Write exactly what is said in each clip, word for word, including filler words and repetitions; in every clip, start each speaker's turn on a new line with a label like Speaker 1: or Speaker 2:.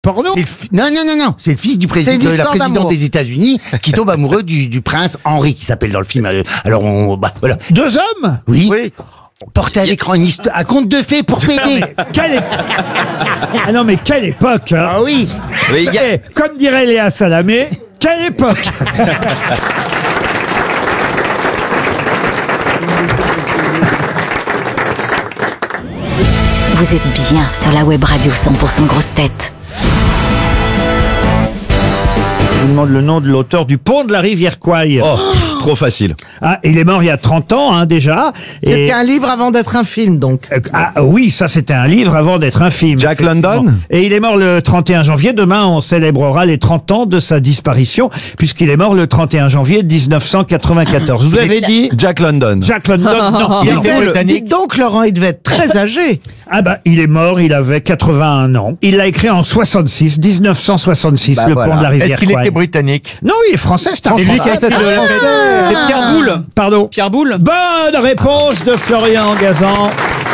Speaker 1: Porno?
Speaker 2: C'est le fi- Non, non, non, non. C'est le fils du
Speaker 3: C'est
Speaker 2: président,
Speaker 3: une
Speaker 2: de la
Speaker 3: histoire
Speaker 2: présidente
Speaker 3: d'amour.
Speaker 2: des États-Unis qui tombe amoureux du, du prince Henri, qui s'appelle dans le film. euh, Alors, on, bah, voilà.
Speaker 1: Deux hommes?
Speaker 2: Oui.
Speaker 3: Oui.
Speaker 2: Porté à l'écran une histoire, un conte de fées pour
Speaker 1: Non,
Speaker 2: péder.
Speaker 1: mais quelle époque Ah non, mais quelle époque hein.
Speaker 2: Ah oui.
Speaker 4: Oui, il y a-
Speaker 1: Eh, comme dirait Léa Salamé, quelle époque
Speaker 5: Vous êtes bien sur la web radio cent pour cent grosse tête.
Speaker 1: Je vous demande le nom de l'auteur du Pont de la rivière Kwai.
Speaker 4: Oh, trop facile.
Speaker 1: Ah, il est mort il y a trente ans hein, déjà.
Speaker 3: C'était
Speaker 1: Et...
Speaker 3: un livre avant d'être un film, donc.
Speaker 1: Euh, Ah oui, ça c'était un livre avant d'être un film.
Speaker 4: Jack
Speaker 1: effectivement.
Speaker 4: London.
Speaker 1: Et il est mort le trente et un janvier. Demain, on célébrera les trente ans de sa disparition, puisqu'il est mort le trente et un janvier mille neuf cent quatre-vingt-quatorze. Vous avez dit
Speaker 4: Jack London.
Speaker 1: Jack London? Non.
Speaker 3: Il
Speaker 1: non.
Speaker 3: était britannique. Dites donc, Laurent, il devait être très âgé.
Speaker 1: Ah bah, il est mort, il avait quatre-vingt-un ans. Il l'a écrit en soixante-six, mille neuf cent soixante-six,
Speaker 3: Bah
Speaker 1: le
Speaker 3: voilà.
Speaker 1: pont de la rivière
Speaker 6: Est-ce qu'il
Speaker 1: Kwai.
Speaker 6: était britannique?
Speaker 1: Non, il est français, c'est un
Speaker 6: Et lui qui
Speaker 1: Français.
Speaker 6: a fait de la fête. C'est Pierre Boulle.
Speaker 1: Pardon.
Speaker 6: Pierre Boulle.
Speaker 1: Bonne réponse de Florian Gazan.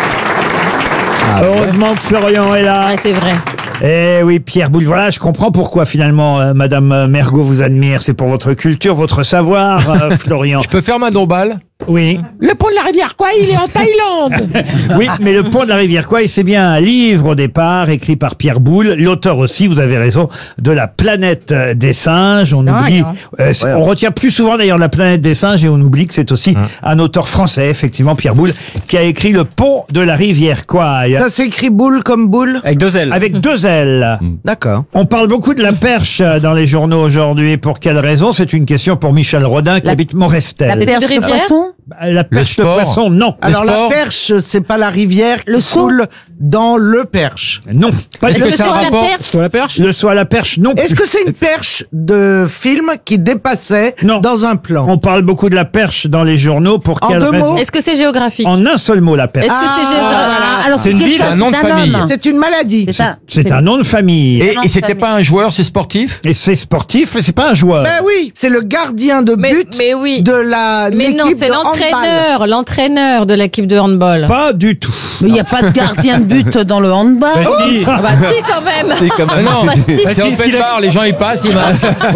Speaker 1: Heureusement que Florian est là.
Speaker 7: Ouais, c'est vrai.
Speaker 1: Eh oui, Pierre Boulle. Voilà, je comprends pourquoi finalement euh, Madame Mergot vous admire. C'est pour votre culture, votre savoir, euh, Florian.
Speaker 6: Je peux faire ma dombale?
Speaker 1: Oui.
Speaker 3: Le pont de la rivière, quoi, il est en Thaïlande.
Speaker 1: Oui, mais le pont de la rivière Kwai, c'est bien un livre au départ, écrit par Pierre Boulle, l'auteur aussi, vous avez raison, de La planète des singes. On
Speaker 7: Ah,
Speaker 1: oublie,
Speaker 7: non.
Speaker 1: euh, c'est- on retient plus souvent d'ailleurs La planète des singes et on oublie que c'est aussi un auteur français, effectivement, Pierre Boulle, qui a écrit Le pont de la rivière Kwai.
Speaker 3: Ça s'écrit boule comme boule.
Speaker 6: Avec deux ailes.
Speaker 1: Avec deux L.
Speaker 3: D'accord.
Speaker 1: On parle beaucoup de la perche euh, dans les journaux aujourd'hui. Pour quelle raison? C'est une question pour Michel Rodin qui
Speaker 7: La-
Speaker 1: habite Morestel.
Speaker 7: La perche de rivière.
Speaker 1: Bah, La perche de
Speaker 6: sport.
Speaker 1: poisson, non.
Speaker 3: Alors
Speaker 6: sport.
Speaker 3: la perche, c'est pas la rivière qui coule dans le perche.
Speaker 1: Non. Pas
Speaker 6: Est-ce
Speaker 1: du
Speaker 6: que
Speaker 1: tout.
Speaker 6: c'est un rapport sur la perche?
Speaker 1: Le saut à la perche, non.
Speaker 3: Est-ce que c'est une perche de film qui dépassait
Speaker 1: Non.
Speaker 3: dans un plan?
Speaker 1: On parle beaucoup de la perche dans les journaux. Pour
Speaker 3: En
Speaker 1: quelle
Speaker 3: deux
Speaker 1: raison?
Speaker 3: mots
Speaker 7: Est-ce que c'est géographique?
Speaker 1: En un seul mot, la perche.
Speaker 7: Est-ce que c'est géographique?
Speaker 3: voilà.
Speaker 7: Alors,
Speaker 6: C'est une ville, un nom de famille.
Speaker 3: C'est une maladie.
Speaker 7: C'est ça.
Speaker 1: C'est un nom de famille.
Speaker 6: Et, et c'était pas un joueur, c'est sportif?
Speaker 1: Et c'est sportif, mais c'est pas un joueur.
Speaker 3: Ben oui, c'est le gardien de
Speaker 7: Mais-
Speaker 3: but
Speaker 7: mais oui.
Speaker 3: de la
Speaker 7: Mais non,
Speaker 3: l'équipe
Speaker 7: c'est
Speaker 3: de handball.
Speaker 7: l'entraîneur, l'entraîneur de l'équipe de handball.
Speaker 1: Pas du tout.
Speaker 8: Mais il n'y a pas de gardien de but dans le handball.
Speaker 6: Bah, si.
Speaker 7: Ah bah si quand même.
Speaker 4: C'est quand même.
Speaker 6: Non,
Speaker 7: Bah, si.
Speaker 6: c'est open bar, les gens y passent, ils marchent.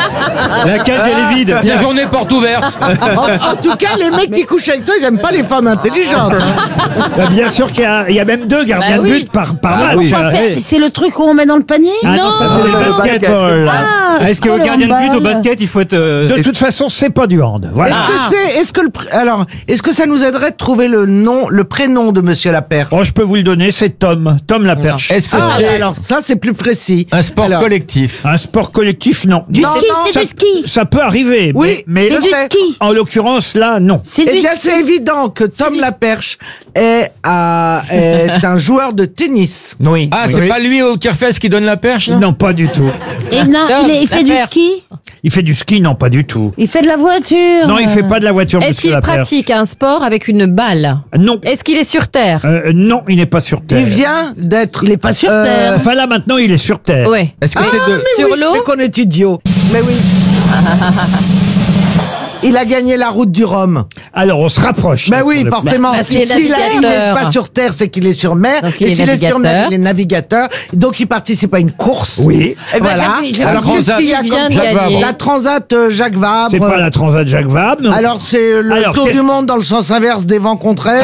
Speaker 6: La cage, elle est vide. Il y a journée porte ouverte.
Speaker 3: En, en tout cas, les mecs qui couchent avec toi, ils aiment pas les femmes intelligentes.
Speaker 1: Bah, bien sûr qu'il y a, il y a même deux gardiens
Speaker 7: Bah
Speaker 1: de
Speaker 7: oui.
Speaker 1: but par, par
Speaker 4: Ah
Speaker 1: match.
Speaker 4: oui.
Speaker 1: Euh,
Speaker 8: Mais C'est le truc où on met dans le panier.
Speaker 1: Ah non,
Speaker 7: Non.
Speaker 1: ça c'est
Speaker 4: Ah,
Speaker 1: le
Speaker 4: le
Speaker 1: basketball.
Speaker 8: Ah,
Speaker 6: Est-ce que
Speaker 8: oh,
Speaker 6: le gardien de but au
Speaker 8: handball.
Speaker 6: basket, il faut être... euh,
Speaker 1: De toute façon, c'est pas du hand. Voilà.
Speaker 3: Est-ce que c'est, est-ce que le, pr- alors, est-ce que ça nous aiderait de trouver le nom, le prénom de Monsieur Laperche?
Speaker 1: Oh, je peux vous le donner, c'est Tom. Tom la perche.
Speaker 6: Est-ce que
Speaker 3: Ah,
Speaker 6: c'est
Speaker 3: alors ça c'est plus précis.
Speaker 6: un sport
Speaker 3: Alors,
Speaker 6: collectif?
Speaker 1: Un sport collectif, non.
Speaker 8: Du
Speaker 3: Non,
Speaker 8: ski,
Speaker 3: non,
Speaker 8: c'est
Speaker 1: ça,
Speaker 8: du ski.
Speaker 1: ça peut arriver.
Speaker 3: Oui,
Speaker 1: mais, mais
Speaker 8: C'est du
Speaker 3: sais.
Speaker 8: ski.
Speaker 1: en l'occurrence, là, non.
Speaker 8: C'est
Speaker 3: Eh
Speaker 8: du
Speaker 3: bien,
Speaker 8: ski.
Speaker 3: c'est évident que Tom Laperche est, à- est un joueur de tennis.
Speaker 1: Oui.
Speaker 6: Ah, c'est pas lui au tire-fesse qui donne la perche, là?
Speaker 1: Non, pas du tout.
Speaker 8: Et non,
Speaker 7: Tom,
Speaker 8: il, est- il
Speaker 7: la
Speaker 8: fait du
Speaker 7: perche.
Speaker 8: ski.
Speaker 1: Il fait du ski, non, pas du tout.
Speaker 8: Il fait de la voiture.
Speaker 1: Non, il fait pas de la voiture,
Speaker 7: Est-ce
Speaker 1: monsieur
Speaker 7: qu'il
Speaker 1: Laperche.
Speaker 7: pratique un sport avec une balle?
Speaker 1: Non.
Speaker 7: Est-ce qu'il est sur terre?
Speaker 1: Euh, non, il n'est pas sur Terre.
Speaker 3: Il vient d'être.
Speaker 8: Il est pas sur
Speaker 3: Euh,
Speaker 8: terre.
Speaker 1: Enfin là, maintenant, il est sur Terre.
Speaker 7: Ouais.
Speaker 6: Est-ce que c'est de...
Speaker 7: Sur
Speaker 3: oui,
Speaker 7: l'eau?
Speaker 3: mais qu'on est idiot. Mais oui. Il a gagné la route du Rhum.
Speaker 1: Alors, on se rapproche.
Speaker 3: Ben oui, forcément.
Speaker 7: Bah,
Speaker 3: S'il
Speaker 7: s'il est
Speaker 3: il n'est
Speaker 7: navigateur.
Speaker 3: pas sur terre, c'est qu'il est sur mer.
Speaker 7: Donc, il
Speaker 3: Et
Speaker 7: est
Speaker 3: s'il est sur mer,
Speaker 7: navigateur.
Speaker 3: il est navigateur. Donc, il participe à une course.
Speaker 1: Oui.
Speaker 8: Eh ben,
Speaker 3: Voilà.
Speaker 8: j'avais- j'avais-
Speaker 3: Alors, qu'est-ce qu'il y a
Speaker 7: Il vient
Speaker 3: comme
Speaker 7: de
Speaker 6: Jacques
Speaker 7: gagner.
Speaker 6: Vabre.
Speaker 3: La Transat euh, Jacques Vabre.
Speaker 1: C'est pas la Transat Jacques Vabre. non.
Speaker 3: Alors, c'est le
Speaker 1: Alors,
Speaker 3: tour
Speaker 1: quel-
Speaker 3: du monde dans le sens inverse des vents contraires.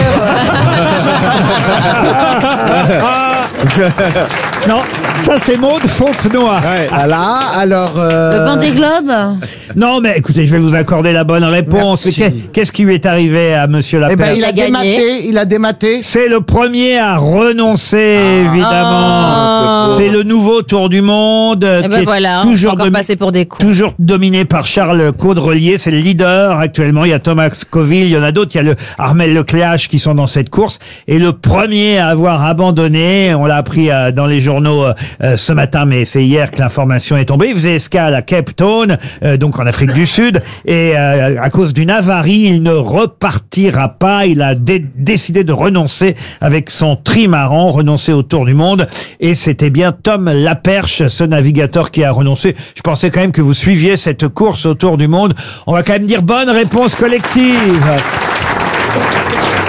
Speaker 1: Non, ça c'est Maud Fontenoy.
Speaker 3: Voilà. Alors. euh,
Speaker 8: Le banc des globes.
Speaker 1: Non, mais écoutez, je vais vous accorder la bonne réponse.
Speaker 3: Merci.
Speaker 1: Mais qu'est- Qu'est-ce qui lui est arrivé à monsieur
Speaker 3: Eh ben,
Speaker 1: Laperche?
Speaker 3: il a
Speaker 7: a gagné.
Speaker 3: dématé. Il a dématé.
Speaker 1: C'est le premier à renoncer,
Speaker 3: Ah.
Speaker 1: évidemment.
Speaker 7: Oh.
Speaker 1: C'est le nouveau Tour du Monde euh,
Speaker 7: Eh
Speaker 1: qui
Speaker 7: ben
Speaker 1: est
Speaker 7: voilà,
Speaker 1: toujours,
Speaker 7: encore
Speaker 1: domi-
Speaker 7: passé pour des cons.
Speaker 1: toujours dominé par Charles Caudrelier. C'est le leader actuellement. Il y a Thomas Scoville, il y en a d'autres. Il y a le Armel Lecléache qui sont dans cette course. Et le premier à avoir abandonné, on l'a appris euh, dans les journaux euh, euh, ce matin, mais c'est hier que l'information est tombée. Il faisait escale à Cape Town, euh, donc en Afrique du Sud. Et euh, à cause d'une avarie, il ne repartira pas. Il a dé- décidé de renoncer avec son trimaran, renoncer au Tour du Monde. Et c'était bien Tom Laperche, ce navigateur qui a renoncé. Je pensais quand même que vous suiviez cette course au Tour du Monde. On va quand même dire bonne réponse collective.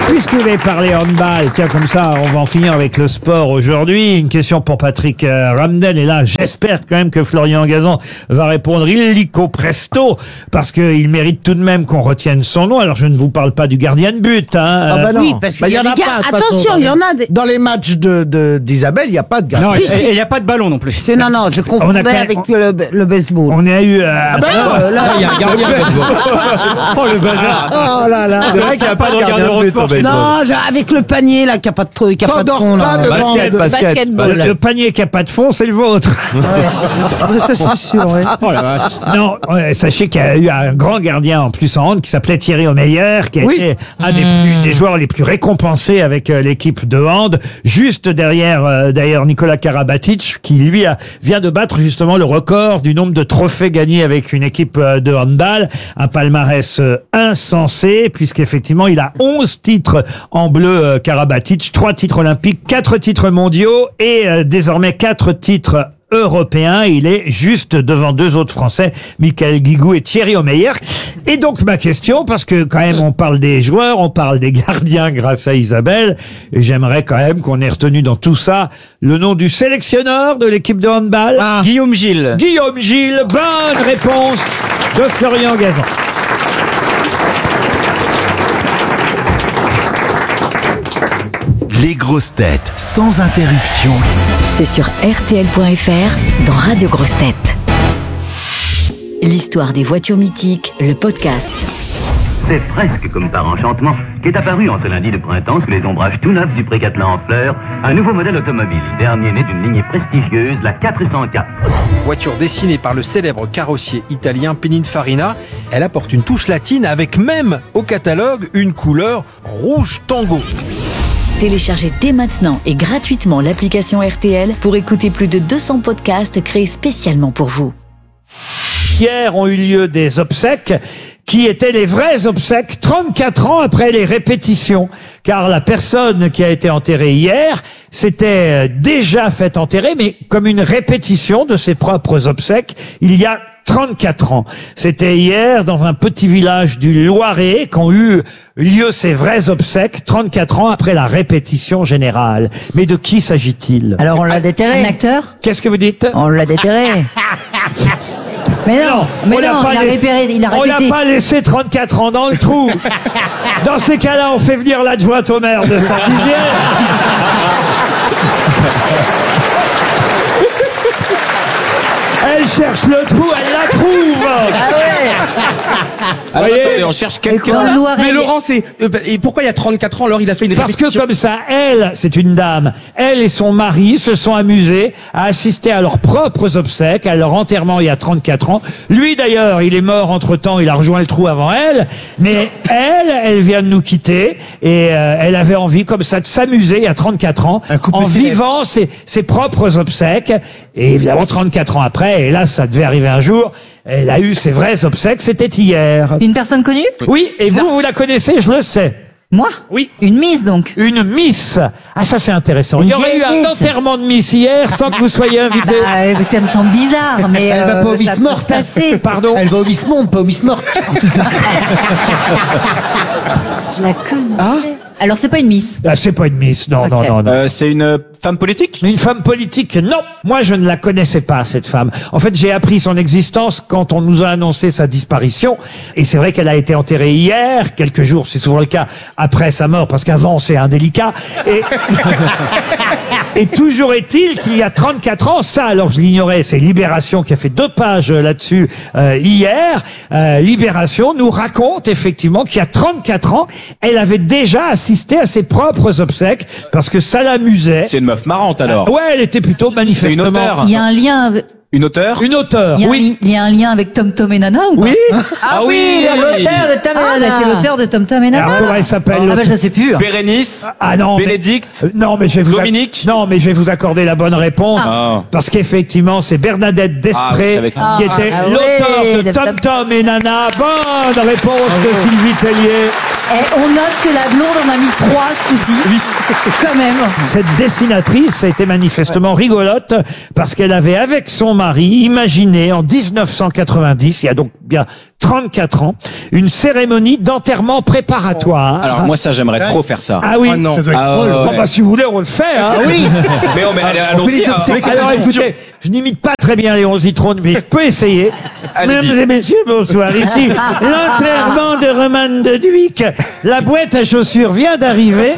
Speaker 1: Puisque vous avez parlé handball, tiens, comme ça, on va en finir avec le sport aujourd'hui. Une question pour Patrick euh, Ramdel. Et là, j'espère quand même que Florian Gazan va répondre illico presto, parce qu'il mérite tout de même qu'on retienne son nom. Alors, je ne vous parle pas du gardien de but, hein.
Speaker 3: Ah bah non.
Speaker 8: Oui, parce
Speaker 3: Bah,
Speaker 8: qu'il y a
Speaker 3: en
Speaker 8: des
Speaker 3: a
Speaker 8: gars-
Speaker 3: pas, de toute
Speaker 8: attention,
Speaker 3: façon,
Speaker 8: il y en a des-
Speaker 3: Dans les matchs de de- d'Isabelle, il n'y a pas de gardien.
Speaker 6: Non,
Speaker 8: Oui,
Speaker 6: et il n'y a pas de ballon non plus.
Speaker 8: C'est- Non, non, je
Speaker 1: On a
Speaker 8: confondais
Speaker 1: quand même-
Speaker 8: avec le, le baseball.
Speaker 1: On a eu... euh,
Speaker 3: Ah bah non.
Speaker 8: Euh, là,
Speaker 6: Il y a un gardien de but. Oh le bazar.
Speaker 3: Oh là là.
Speaker 6: C'est vrai qu'il n'y a pas de gardien de but au baseball.
Speaker 8: non, je- avec le panier là, qui a pas de truc, qui a pas de
Speaker 3: T'endors
Speaker 8: fond
Speaker 3: pas
Speaker 8: là.
Speaker 3: devant
Speaker 6: Basket,
Speaker 3: de-
Speaker 6: basket.
Speaker 1: le,
Speaker 7: Basketball.
Speaker 1: le panier qui a pas de fond, c'est le vôtre.
Speaker 8: Ça, c'est sûr, ouais.
Speaker 6: Oh la vache.
Speaker 1: Non, ouais, sachez qu'il y a eu un grand gardien en plus en hand qui s'appelait Thierry Omeyer, qui a
Speaker 3: Oui.
Speaker 1: été un des, plus, des joueurs les plus récompensés avec euh, l'équipe de hand, juste derrière euh, d'ailleurs Nikola Karabatic, qui lui a, vient de battre justement le record du nombre de trophées gagnés avec une équipe euh, de handball, un palmarès euh, insensé, puisqu'effectivement il a onze titres en bleu euh, Karabatic, trois titres olympiques, quatre titres mondiaux et euh, désormais quatre titres européen. Il est juste devant deux autres Français, Michael Guigou et Thierry Omeyer. Et donc ma question, parce que quand même on parle des joueurs, on parle des gardiens grâce à Isabelle, et j'aimerais quand même qu'on ait retenu dans tout ça le nom du sélectionneur de l'équipe de handball.
Speaker 7: Ah.
Speaker 6: Guillaume Gilles.
Speaker 1: Guillaume Gilles. Bonne réponse de Florian Gazan.
Speaker 4: Les grosses têtes sans interruption.
Speaker 5: C'est sur R T L point F R dans Radio Grosses Têtes. L'histoire des voitures mythiques, le podcast.
Speaker 9: C'est presque comme par enchantement qu'est apparu en ce lundi de printemps sous les ombrages tout neufs du Précatelan en fleurs un nouveau modèle automobile, dernier né d'une lignée prestigieuse, la quatre cent quatre.
Speaker 10: Voiture dessinée par le célèbre carrossier italien Pininfarina, elle apporte une touche latine avec même au catalogue une couleur rouge tango.
Speaker 5: Téléchargez dès maintenant et gratuitement l'application R T L pour écouter plus de deux cents podcasts créés spécialement pour vous.
Speaker 1: Hier ont eu lieu des obsèques qui étaient les vrais obsèques trente-quatre ans après les répétitions. Car la personne qui a été enterrée hier s'était déjà fait enterrer, mais comme une répétition de ses propres obsèques il y a trente-quatre ans. C'était hier dans un petit village du Loiret qu'ont eu lieu ces vrais obsèques trente-quatre ans après la répétition générale. Mais de qui s'agit-il?
Speaker 8: Alors on l'a déterré.
Speaker 7: Un acteur?
Speaker 1: Qu'est-ce que vous dites?
Speaker 8: On l'a déterré.
Speaker 7: Mais non, mais
Speaker 1: on l'a
Speaker 7: non,
Speaker 1: pas
Speaker 7: il a
Speaker 1: lai-
Speaker 7: répété, il a
Speaker 1: on l'a
Speaker 7: répété.
Speaker 1: pas laissé trente-quatre ans dans le trou. Dans ces cas-là, on fait venir l'adjointe au maire de Saint-Dizier. Elle cherche le trou, elle la trouve.
Speaker 10: Alors
Speaker 1: Voyez,
Speaker 10: attendez, on cherche
Speaker 7: Dans
Speaker 10: quelqu'un.
Speaker 7: le Loiret.
Speaker 6: Mais Laurent, c'est euh, et pourquoi il y a trente-quatre ans alors il a fait une
Speaker 1: parce que
Speaker 6: répétition
Speaker 1: comme ça, elle, c'est une dame, elle et son mari se sont amusés à assister à leurs propres obsèques, à leur enterrement il y a trente-quatre ans. Lui d'ailleurs, il est mort entre-temps, il a rejoint le trou avant elle, mais elle, elle vient de nous quitter et euh, elle avait envie comme ça de s'amuser il y a trente-quatre ans en vivant ses, ses propres obsèques. Et évidemment, trente-quatre ans après, et là, ça devait arriver un jour, elle a eu ses vraies obsèques, c'était hier.
Speaker 7: Une personne connue?
Speaker 1: Oui, et vous, vous la connaissez, je le sais.
Speaker 7: Moi?
Speaker 1: Oui.
Speaker 7: Une Miss donc.
Speaker 1: Une Miss. Ah, ça c'est intéressant. Il y aurait eu un
Speaker 7: Miss.
Speaker 1: enterrement de Miss hier sans que vous soyez invité.
Speaker 7: Bah, euh, ça me semble bizarre, mais
Speaker 2: Elle va
Speaker 7: euh,
Speaker 2: pas au
Speaker 7: ça
Speaker 2: Miss
Speaker 7: peut
Speaker 2: Morte.
Speaker 7: se passer.
Speaker 1: Pardon.
Speaker 2: Elle va au Miss Monde, pas au Miss Morte.
Speaker 7: Je la connais. Alors c'est pas une Miss.
Speaker 1: Ah, c'est pas une Miss, non, non, non, non.
Speaker 10: Euh, c'est une femme politique.
Speaker 1: Une femme politique, non. Moi, je ne la connaissais pas, cette femme. En fait, j'ai appris son existence quand on nous a annoncé sa disparition. Et c'est vrai qu'elle a été enterrée hier, quelques jours, c'est souvent le cas, après sa mort, parce qu'avant, c'est indélicat. Et, et toujours est-il qu'il y a trente-quatre ans, ça, alors je l'ignorais, c'est Libération qui a fait deux pages là-dessus euh, hier. Euh, Libération nous raconte effectivement qu'il y a trente-quatre ans, elle avait déjà assisté à ses propres obsèques, parce que ça l'amusait.
Speaker 10: C'est une meuf marrante alors.
Speaker 1: Ouais, elle était plutôt manifestement.
Speaker 10: C'est une auteure.
Speaker 7: Il y a un lien. avec-
Speaker 10: Une auteure.
Speaker 1: Une auteure,
Speaker 7: Il y, a un
Speaker 1: oui.
Speaker 7: li- il y a un lien avec Tom Tom et Nana ou pas?
Speaker 1: Oui.
Speaker 7: Ah
Speaker 10: oui,
Speaker 7: l'auteur de Tom et Nana. C'est l'auteur de Tom Tom et Nana.
Speaker 1: Alors, comment elle s'appelle
Speaker 7: Ah bah
Speaker 1: l'auteur
Speaker 7: je sais plus. hein.
Speaker 10: Bérénice.
Speaker 1: Ah non. mais-
Speaker 10: Bénédicte.
Speaker 1: Euh, Non, mais je vais vous.
Speaker 10: Dominique.
Speaker 1: Non, mais je vais vous accorder la bonne réponse.
Speaker 10: Ah.
Speaker 1: Parce qu'effectivement, c'est Bernadette
Speaker 10: Ah, oui,
Speaker 1: Desprez
Speaker 10: je savais que c'était-
Speaker 1: qui était
Speaker 8: Ah,
Speaker 1: l'auteur
Speaker 8: ouais,
Speaker 1: de
Speaker 8: de
Speaker 1: Tom
Speaker 8: Tom-
Speaker 1: Tom et Nana. Bonne réponse de Sylvie Tellier.
Speaker 7: Et on note que la blonde en a mis trois ce coup-ci. Quand même.
Speaker 1: Cette dessinatrice était manifestement rigolote parce qu'elle avait, avec son mari, imaginé en dix-neuf cent quatre-vingt-dix, il y a donc bien trente-quatre ans, une cérémonie d'enterrement préparatoire.
Speaker 11: Alors moi ça j'aimerais trop faire ça.
Speaker 1: Ah oui.
Speaker 11: Ah non. Ah,
Speaker 1: Bon,
Speaker 11: ouais.
Speaker 1: bah, si vous voulez, on le fait. Hein.
Speaker 2: Ah oui.
Speaker 11: Mais on met allons-y. hein.
Speaker 1: Alors écoutez, je n'imite pas très bien Léon Zitrone, mais je peux essayer.
Speaker 11: Allez-y.
Speaker 1: Mesdames et messieurs, bonsoir. Ici, l'enterrement de Romane de Duic. La boîte à chaussures vient d'arriver.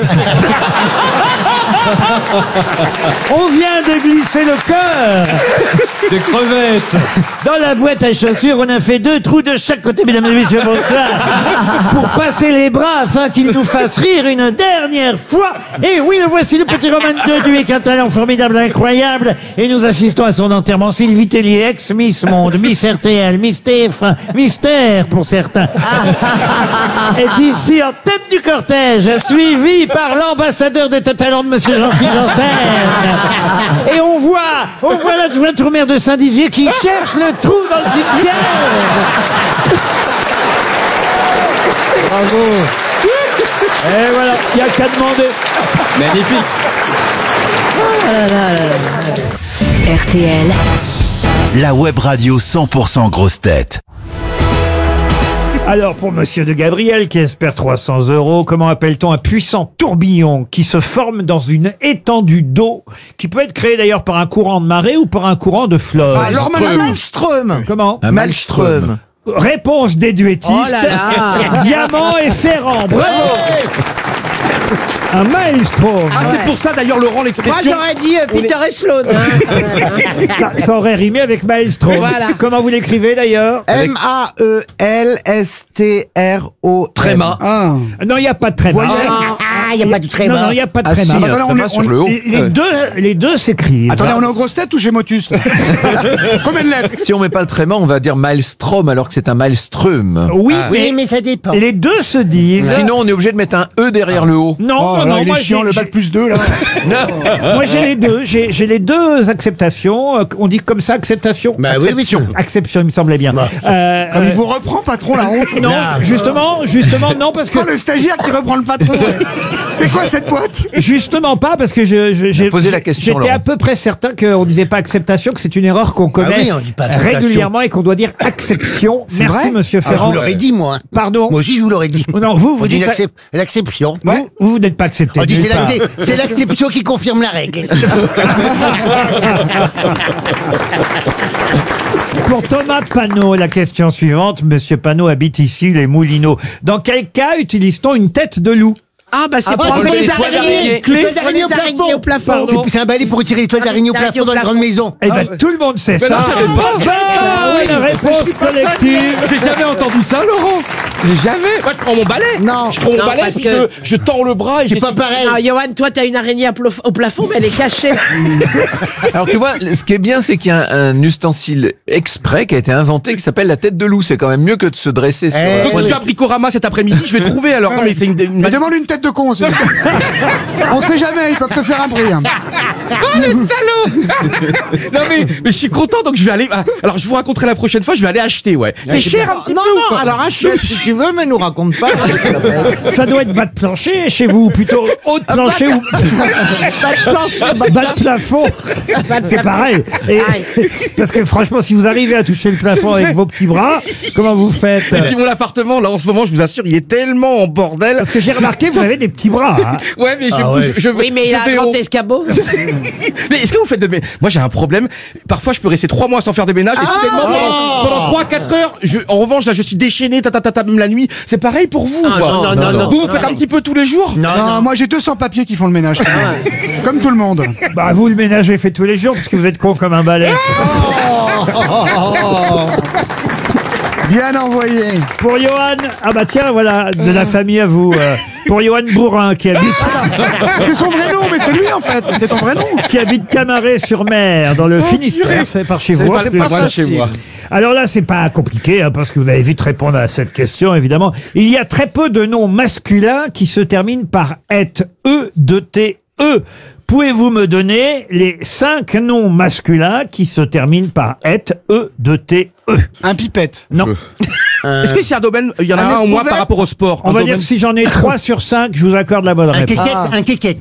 Speaker 1: On vient de glisser le cœur.
Speaker 6: Des crevettes.
Speaker 1: Dans la boîte à chaussures, on a fait deux trous de chaque côté, mesdames et messieurs, bonsoir. Pour passer les bras afin qu'il nous fasse rire une dernière fois. Et oui, le voici, le petit Roman de Duic, un talent formidable, incroyable. Et nous assistons à son enterrement. Sylvie Tellier, ex-Miss Monde, Miss R T L, Miss T F un, Mystère pour certains. Est ici en tête du cortège, suivi par l'ambassadeur de talent de monsieur Jean-Philippe Janssen. Et on voit, on voit l'adjoint au maire de Saint-Dizier qui cherche le trou dans le cimetière. Bravo. Et voilà, il n'y a qu'à demander.
Speaker 11: Magnifique.
Speaker 5: R T L,
Speaker 4: La web radio cent pour cent grosse tête.
Speaker 1: Alors, pour Monsieur de Gabriel, qui espère trois cents euros, comment appelle-t-on un puissant tourbillon qui se forme dans une étendue d'eau, qui peut être créé d'ailleurs par un courant de marée ou par un courant de fleuve?
Speaker 3: Ah, Norman Malmström.
Speaker 1: Comment?
Speaker 6: Un
Speaker 3: Malmström.
Speaker 1: Réponse déduétiste.
Speaker 3: Oh là là.
Speaker 1: Diamant et ferrant. Bravo. Un maelstrom.
Speaker 6: Ah, c'est pour ça d'ailleurs Laurent
Speaker 8: Moi,
Speaker 6: l'expression.
Speaker 8: j'aurais dit euh, Peter et Sloan.
Speaker 1: Ça, ça aurait rimé avec maelstrom.
Speaker 8: Voilà.
Speaker 1: Comment vous l'écrivez d'ailleurs?
Speaker 3: M A E L S T R O.
Speaker 6: Tréma.
Speaker 3: Ah.
Speaker 1: Non, il n'y a pas de tréma.
Speaker 8: Ah, il n'y a pas de
Speaker 1: Non,
Speaker 8: tréma.
Speaker 1: non, il n'y a pas de
Speaker 6: Ah, si,
Speaker 1: tréma.
Speaker 6: il y a tréma sur le haut.
Speaker 1: Les, les deux, les deux s'écrivent.
Speaker 12: Attendez, on est aux grosses têtes ou chez Motus? Combien de lettres?
Speaker 6: Si on met pas le tréma, on va dire Maelstrom alors que c'est un Maelström.
Speaker 1: Oui,
Speaker 8: Oui,
Speaker 1: mais
Speaker 8: mais ça dépend.
Speaker 1: les deux se disent.
Speaker 6: Sinon, on est obligé de mettre un E derrière le haut.
Speaker 1: Non,
Speaker 12: Oh,
Speaker 1: non,
Speaker 12: là,
Speaker 1: non,
Speaker 12: il
Speaker 1: moi
Speaker 12: est chiant,
Speaker 1: j'ai-
Speaker 12: le
Speaker 1: j'ai-
Speaker 12: bac plus deux, là.
Speaker 1: moi j'ai les deux, j'ai j'ai les deux acceptations. Euh, On dit comme ça, acceptation.
Speaker 2: Bah oui, oui.
Speaker 1: Acception. Acception, il me semblait bien. Euh,
Speaker 12: Comme il
Speaker 1: euh,
Speaker 12: vous reprend, patron, la honte.
Speaker 1: non, justement, justement, non, parce que
Speaker 12: Oh, le stagiaire qui reprend le patron. ouais. C'est quoi cette boîte?
Speaker 1: justement pas, parce que je, je- j'ai
Speaker 6: Posez la question,
Speaker 1: J'étais à
Speaker 6: Laurent.
Speaker 1: peu près certain qu'on disait pas acceptation, que c'est une erreur qu'on commet
Speaker 2: oui, on dit pas acceptation.
Speaker 1: régulièrement et qu'on doit dire acception. Merci,
Speaker 12: vrai
Speaker 1: Monsieur
Speaker 2: Ah, je
Speaker 1: Ferrand.
Speaker 2: vous l'aurais dit, moi.
Speaker 1: Pardon.
Speaker 2: Moi aussi, je vous l'aurais dit.
Speaker 1: Non, vous, vous
Speaker 2: On dit
Speaker 1: dites.
Speaker 2: l'accep- l'acception.
Speaker 1: Vous, vous n'êtes pas accepté.
Speaker 2: On dit
Speaker 1: nulle
Speaker 2: c'est
Speaker 1: part.
Speaker 2: l'acte- c'est l'acception qui confirme la règle.
Speaker 1: Pour Thomas Panot, la question suivante. Monsieur Panot habite ici, les Moulineaux. Dans quel cas utilise-t-on une tête de loup?
Speaker 8: Ah, bah c'est
Speaker 2: Ah,
Speaker 8: pour
Speaker 2: bah,
Speaker 8: enlever
Speaker 2: les
Speaker 8: les
Speaker 2: toiles
Speaker 8: araignées.
Speaker 2: d'araignée.
Speaker 8: Les
Speaker 2: Clé.
Speaker 8: toiles d'araignée au plafond.
Speaker 1: Pardon.
Speaker 2: C'est c'est un balai pour tirer les toiles d'araignée au plafond dans les grandes maisons.
Speaker 1: Eh ben, tout le monde sait ça.
Speaker 6: non, je savais pas.
Speaker 1: Bonne réponse collective.
Speaker 6: J'ai jamais entendu ça, Laurent. J'ai jamais. Moi, je prends mon balai.
Speaker 3: Non.
Speaker 6: Je prends mon
Speaker 8: Non,
Speaker 6: balai,
Speaker 8: parce
Speaker 6: puis
Speaker 8: que-
Speaker 6: je, je tends le bras et
Speaker 2: C'est
Speaker 6: j'ai.
Speaker 2: pas pareil.
Speaker 8: Non, Johan, toi, t'as une araignée à plof- au plafond, mais elle est cachée.
Speaker 6: Alors tu vois, ce qui est bien, c'est qu'il y a un, un ustensile exprès qui a été inventé qui s'appelle la tête de loup. C'est quand même mieux que de se dresser sur.
Speaker 2: Eh,
Speaker 6: Donc si je vais à Bricorama cet après-midi, je vais trouver alors. Non mais c'est une. une-
Speaker 12: Mais demande une tête de con aussi. On sait jamais, ils peuvent te faire un bruit. hein.
Speaker 6: Non mais, mais je suis content donc je vais aller. ah, Alors je vous raconterai la prochaine fois. Je vais aller acheter. Ouais. C'est cher un petit
Speaker 3: Non,
Speaker 6: peu. ou
Speaker 3: non,
Speaker 6: pas
Speaker 3: alors achète si tu veux, mais nous raconte pas.
Speaker 1: Ça doit être bas de plancher chez vous, ou plutôt haut de plancher ou
Speaker 3: Pas de plancher, pas de
Speaker 1: bas de plafond. C'est pareil. Et- parce que franchement, si vous arrivez à toucher le plafond avec vos petits bras, comment vous faites?
Speaker 6: Et puis mon appartement là en ce moment, je vous assure, il est tellement en bordel.
Speaker 1: Parce que j'ai remarqué, vous avez des petits bras. hein.
Speaker 6: Ouais mais je,
Speaker 2: Ah ouais.
Speaker 6: je, je
Speaker 8: Oui, mais il
Speaker 6: je
Speaker 8: a
Speaker 6: vais
Speaker 8: un grand
Speaker 6: au-
Speaker 8: escabeau.
Speaker 6: Mais est-ce que vous faites de ménage? Moi j'ai un problème. Parfois je peux rester trois mois sans faire de ménage et soudainement pendant, pendant trois quatre heures. Je, en revanche là je suis déchaîné, ta ta ta ta même la nuit. C'est pareil pour vous.
Speaker 8: Ah,
Speaker 6: quoi.
Speaker 8: non, non, non, non.
Speaker 6: Vous, vous faites un petit peu tous les jours.
Speaker 2: Non,
Speaker 12: Non,
Speaker 2: non.
Speaker 12: moi j'ai deux cents papiers qui font le ménage. Comme tout le monde.
Speaker 1: Bah, vous, le ménage est fait tous les jours, parce que vous êtes con comme un balai.
Speaker 12: Bien envoyé.
Speaker 1: Pour Johan, ah bah tiens, voilà, de la famille à vous. euh, pour Johan Bourrin, qui habite,
Speaker 12: C'est son vrai nom, mais c'est lui en fait. C'est ton vrai nom.
Speaker 1: qui habite Camaret-sur-Mer, dans le Finistère. C'est par chez
Speaker 6: C'est
Speaker 1: vous.
Speaker 6: pas,
Speaker 1: en
Speaker 6: c'est
Speaker 1: plus.
Speaker 6: pas loin de chez moi.
Speaker 1: Alors là, c'est pas compliqué, hein, parce que vous allez vite répondre à cette question, évidemment. Il y a très peu de noms masculins qui se terminent par et, e, de t, e. Pouvez-vous me donner les cinq noms masculins qui se terminent par et, e, de t, e?
Speaker 12: Un pipette.
Speaker 1: Non.
Speaker 2: Euh,
Speaker 6: Est-ce que c'est un domaine, il y en a
Speaker 3: Un
Speaker 6: un au moins
Speaker 3: éprouvette
Speaker 6: par rapport au sport?
Speaker 1: On
Speaker 6: Un
Speaker 1: va
Speaker 6: domaine-
Speaker 1: dire si j'en ai trois sur cinq, je vous accorde la bonne
Speaker 2: Un
Speaker 1: réponse.
Speaker 2: kékette, un kékette.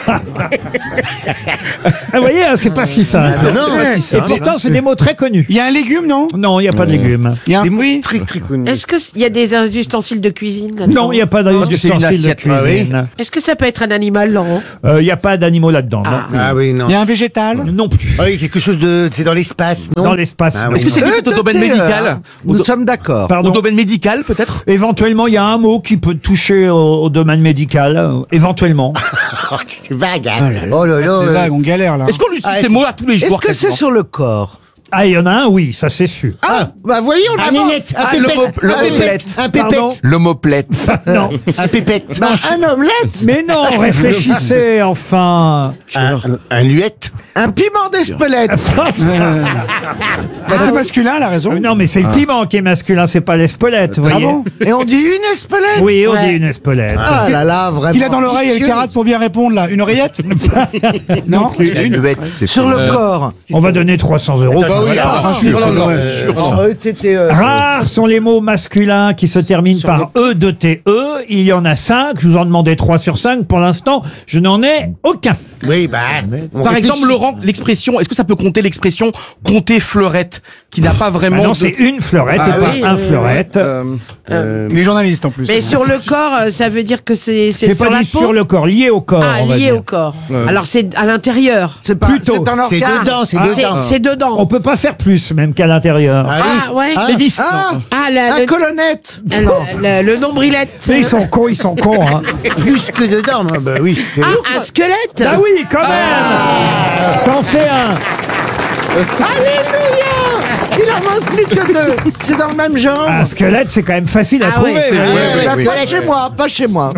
Speaker 1: Ah, vous voyez, hein, c'est pas si simple.
Speaker 2: Ah, non,
Speaker 12: Ouais.
Speaker 2: c'est
Speaker 1: Et
Speaker 2: ça.
Speaker 1: pourtant, c'est des mots très connus.
Speaker 12: Il y a un légume, non?
Speaker 1: Non, il n'y a pas de légumes.
Speaker 12: Il y a un
Speaker 2: Des mots
Speaker 12: fruit?
Speaker 2: très très connus.
Speaker 8: Est-ce qu'il y a des ustensiles de cuisine là-dedans?
Speaker 1: Non, il n'y a pas
Speaker 6: Parce que c'est une
Speaker 1: d'ustensiles de
Speaker 6: assiette, ah oui.
Speaker 1: cuisine.
Speaker 8: Est-ce que ça peut être un animal, Laurent?
Speaker 1: Euh, Il n'y a pas d'animaux là-dedans. non.
Speaker 2: Ah oui, non.
Speaker 12: Il y a un végétal?
Speaker 1: Non plus.
Speaker 2: Ah oui, quelque chose de. C'est dans l'espace, non?
Speaker 1: Dans l'espace.
Speaker 2: Ah
Speaker 1: non.
Speaker 2: oui.
Speaker 6: Est-ce que c'est
Speaker 3: Euh,
Speaker 6: au domaine
Speaker 3: de
Speaker 6: médical?
Speaker 3: terre.
Speaker 6: Au
Speaker 3: Nous
Speaker 6: do-
Speaker 3: sommes d'accord.
Speaker 6: Au
Speaker 1: Pardon.
Speaker 6: domaine médical, peut-être?
Speaker 1: Éventuellement, il y a un mot qui peut toucher au, au domaine médical. euh, Éventuellement.
Speaker 2: C'est vague, hein. Oh là là.
Speaker 12: C'est
Speaker 2: euh,
Speaker 12: vague, on galère là.
Speaker 6: Est-ce qu'on utilise
Speaker 2: Ah,
Speaker 6: ces mots à tous les
Speaker 3: Est-ce
Speaker 6: jours?
Speaker 3: que c'est
Speaker 6: quasiment
Speaker 3: sur le corps?
Speaker 1: Ah, il y en a un, oui, ça c'est sûr.
Speaker 3: Ah, bah voyons, on
Speaker 2: Un
Speaker 3: a
Speaker 2: nénette, un
Speaker 3: Ah,
Speaker 2: pépette,
Speaker 3: l'homo-
Speaker 2: un
Speaker 3: l'omoplate.
Speaker 2: pépette, un
Speaker 1: Pardon.
Speaker 2: pépette,
Speaker 11: L'homoplate.
Speaker 1: Non.
Speaker 2: un pépette.
Speaker 3: Bah, un omelette,
Speaker 1: Mais non, réfléchissez, enfin.
Speaker 2: Un, un, un luette.
Speaker 3: un piment d'Espelette.
Speaker 12: Bah, c'est masculin, elle a raison.
Speaker 1: Non, mais c'est le piment qui est masculin, c'est pas l'espelette, vous
Speaker 12: Ah
Speaker 1: voyez.
Speaker 12: bon?
Speaker 3: Et on dit une Espelette.
Speaker 1: Oui, on
Speaker 8: Ouais.
Speaker 1: dit une espelette.
Speaker 3: Ah là là, vraiment.
Speaker 12: Il a dans l'oreille le carat pour bien répondre là. Une oreillette? Non?
Speaker 3: Sur le corps.
Speaker 1: On va donner trois cents euros.
Speaker 2: Bah oui,
Speaker 1: Voilà.
Speaker 2: ah,
Speaker 6: Non, non, non.
Speaker 3: Oh, euh, t'étais, euh,
Speaker 1: Rares sont les mots masculins qui se terminent par E de T E. Il y en a cinq. Je vous en demandais trois sur cinq. Pour l'instant, je n'en ai aucun.
Speaker 2: Oui, bah. on
Speaker 6: Par
Speaker 2: réfléchit.
Speaker 6: exemple, Laurent, l'expression, est-ce que ça peut compter l'expression compter fleurette, qui n'a pas
Speaker 1: Ah
Speaker 6: vraiment
Speaker 1: non,
Speaker 6: de-
Speaker 1: c'est une fleurette
Speaker 6: Ah
Speaker 1: et pas
Speaker 8: oui,
Speaker 1: un
Speaker 8: oui,
Speaker 1: fleurette.
Speaker 6: Euh,
Speaker 12: Il est journaliste en plus.
Speaker 8: Mais sur le corps, euh, ça veut dire que c'est c'est
Speaker 1: J'ai
Speaker 8: sur
Speaker 1: pas
Speaker 8: la
Speaker 1: dit
Speaker 8: peau?
Speaker 1: sur le corps, lié au corps.
Speaker 8: Ah,
Speaker 1: on va
Speaker 8: lié
Speaker 1: dire.
Speaker 8: au corps. Alors c'est à l'intérieur.
Speaker 3: c'est pas,
Speaker 1: Plutôt.
Speaker 3: c'est un
Speaker 2: C'est
Speaker 3: organe.
Speaker 2: dedans, c'est
Speaker 1: Ah,
Speaker 8: C'est
Speaker 2: dedans.
Speaker 8: c'est dedans.
Speaker 1: On peut pas faire plus, même qu'à l'intérieur.
Speaker 2: Ah oui.
Speaker 8: Ah ouais.
Speaker 2: Ah.
Speaker 6: les vis.
Speaker 3: Ah,
Speaker 8: Ah, la-
Speaker 3: un
Speaker 8: le,
Speaker 3: colonnette.
Speaker 8: le, le- le nombrilette.
Speaker 1: Mais ils sont cons, ils sont cons. Hein.
Speaker 2: Plus que dedans, non, bah oui. c'est-
Speaker 8: Ah, un squelette.
Speaker 1: Ah oui, quand même. Ça en fait un.
Speaker 3: Alléluia. Il en manque plus que deux. C'est dans le même genre.
Speaker 1: Un squelette, c'est quand même facile à
Speaker 8: Ah
Speaker 1: trouver.
Speaker 8: ouais,
Speaker 1: vous voyez.
Speaker 2: ouais,
Speaker 3: Bah,
Speaker 2: oui,
Speaker 3: pas
Speaker 2: oui.
Speaker 3: chez moi, pas chez moi.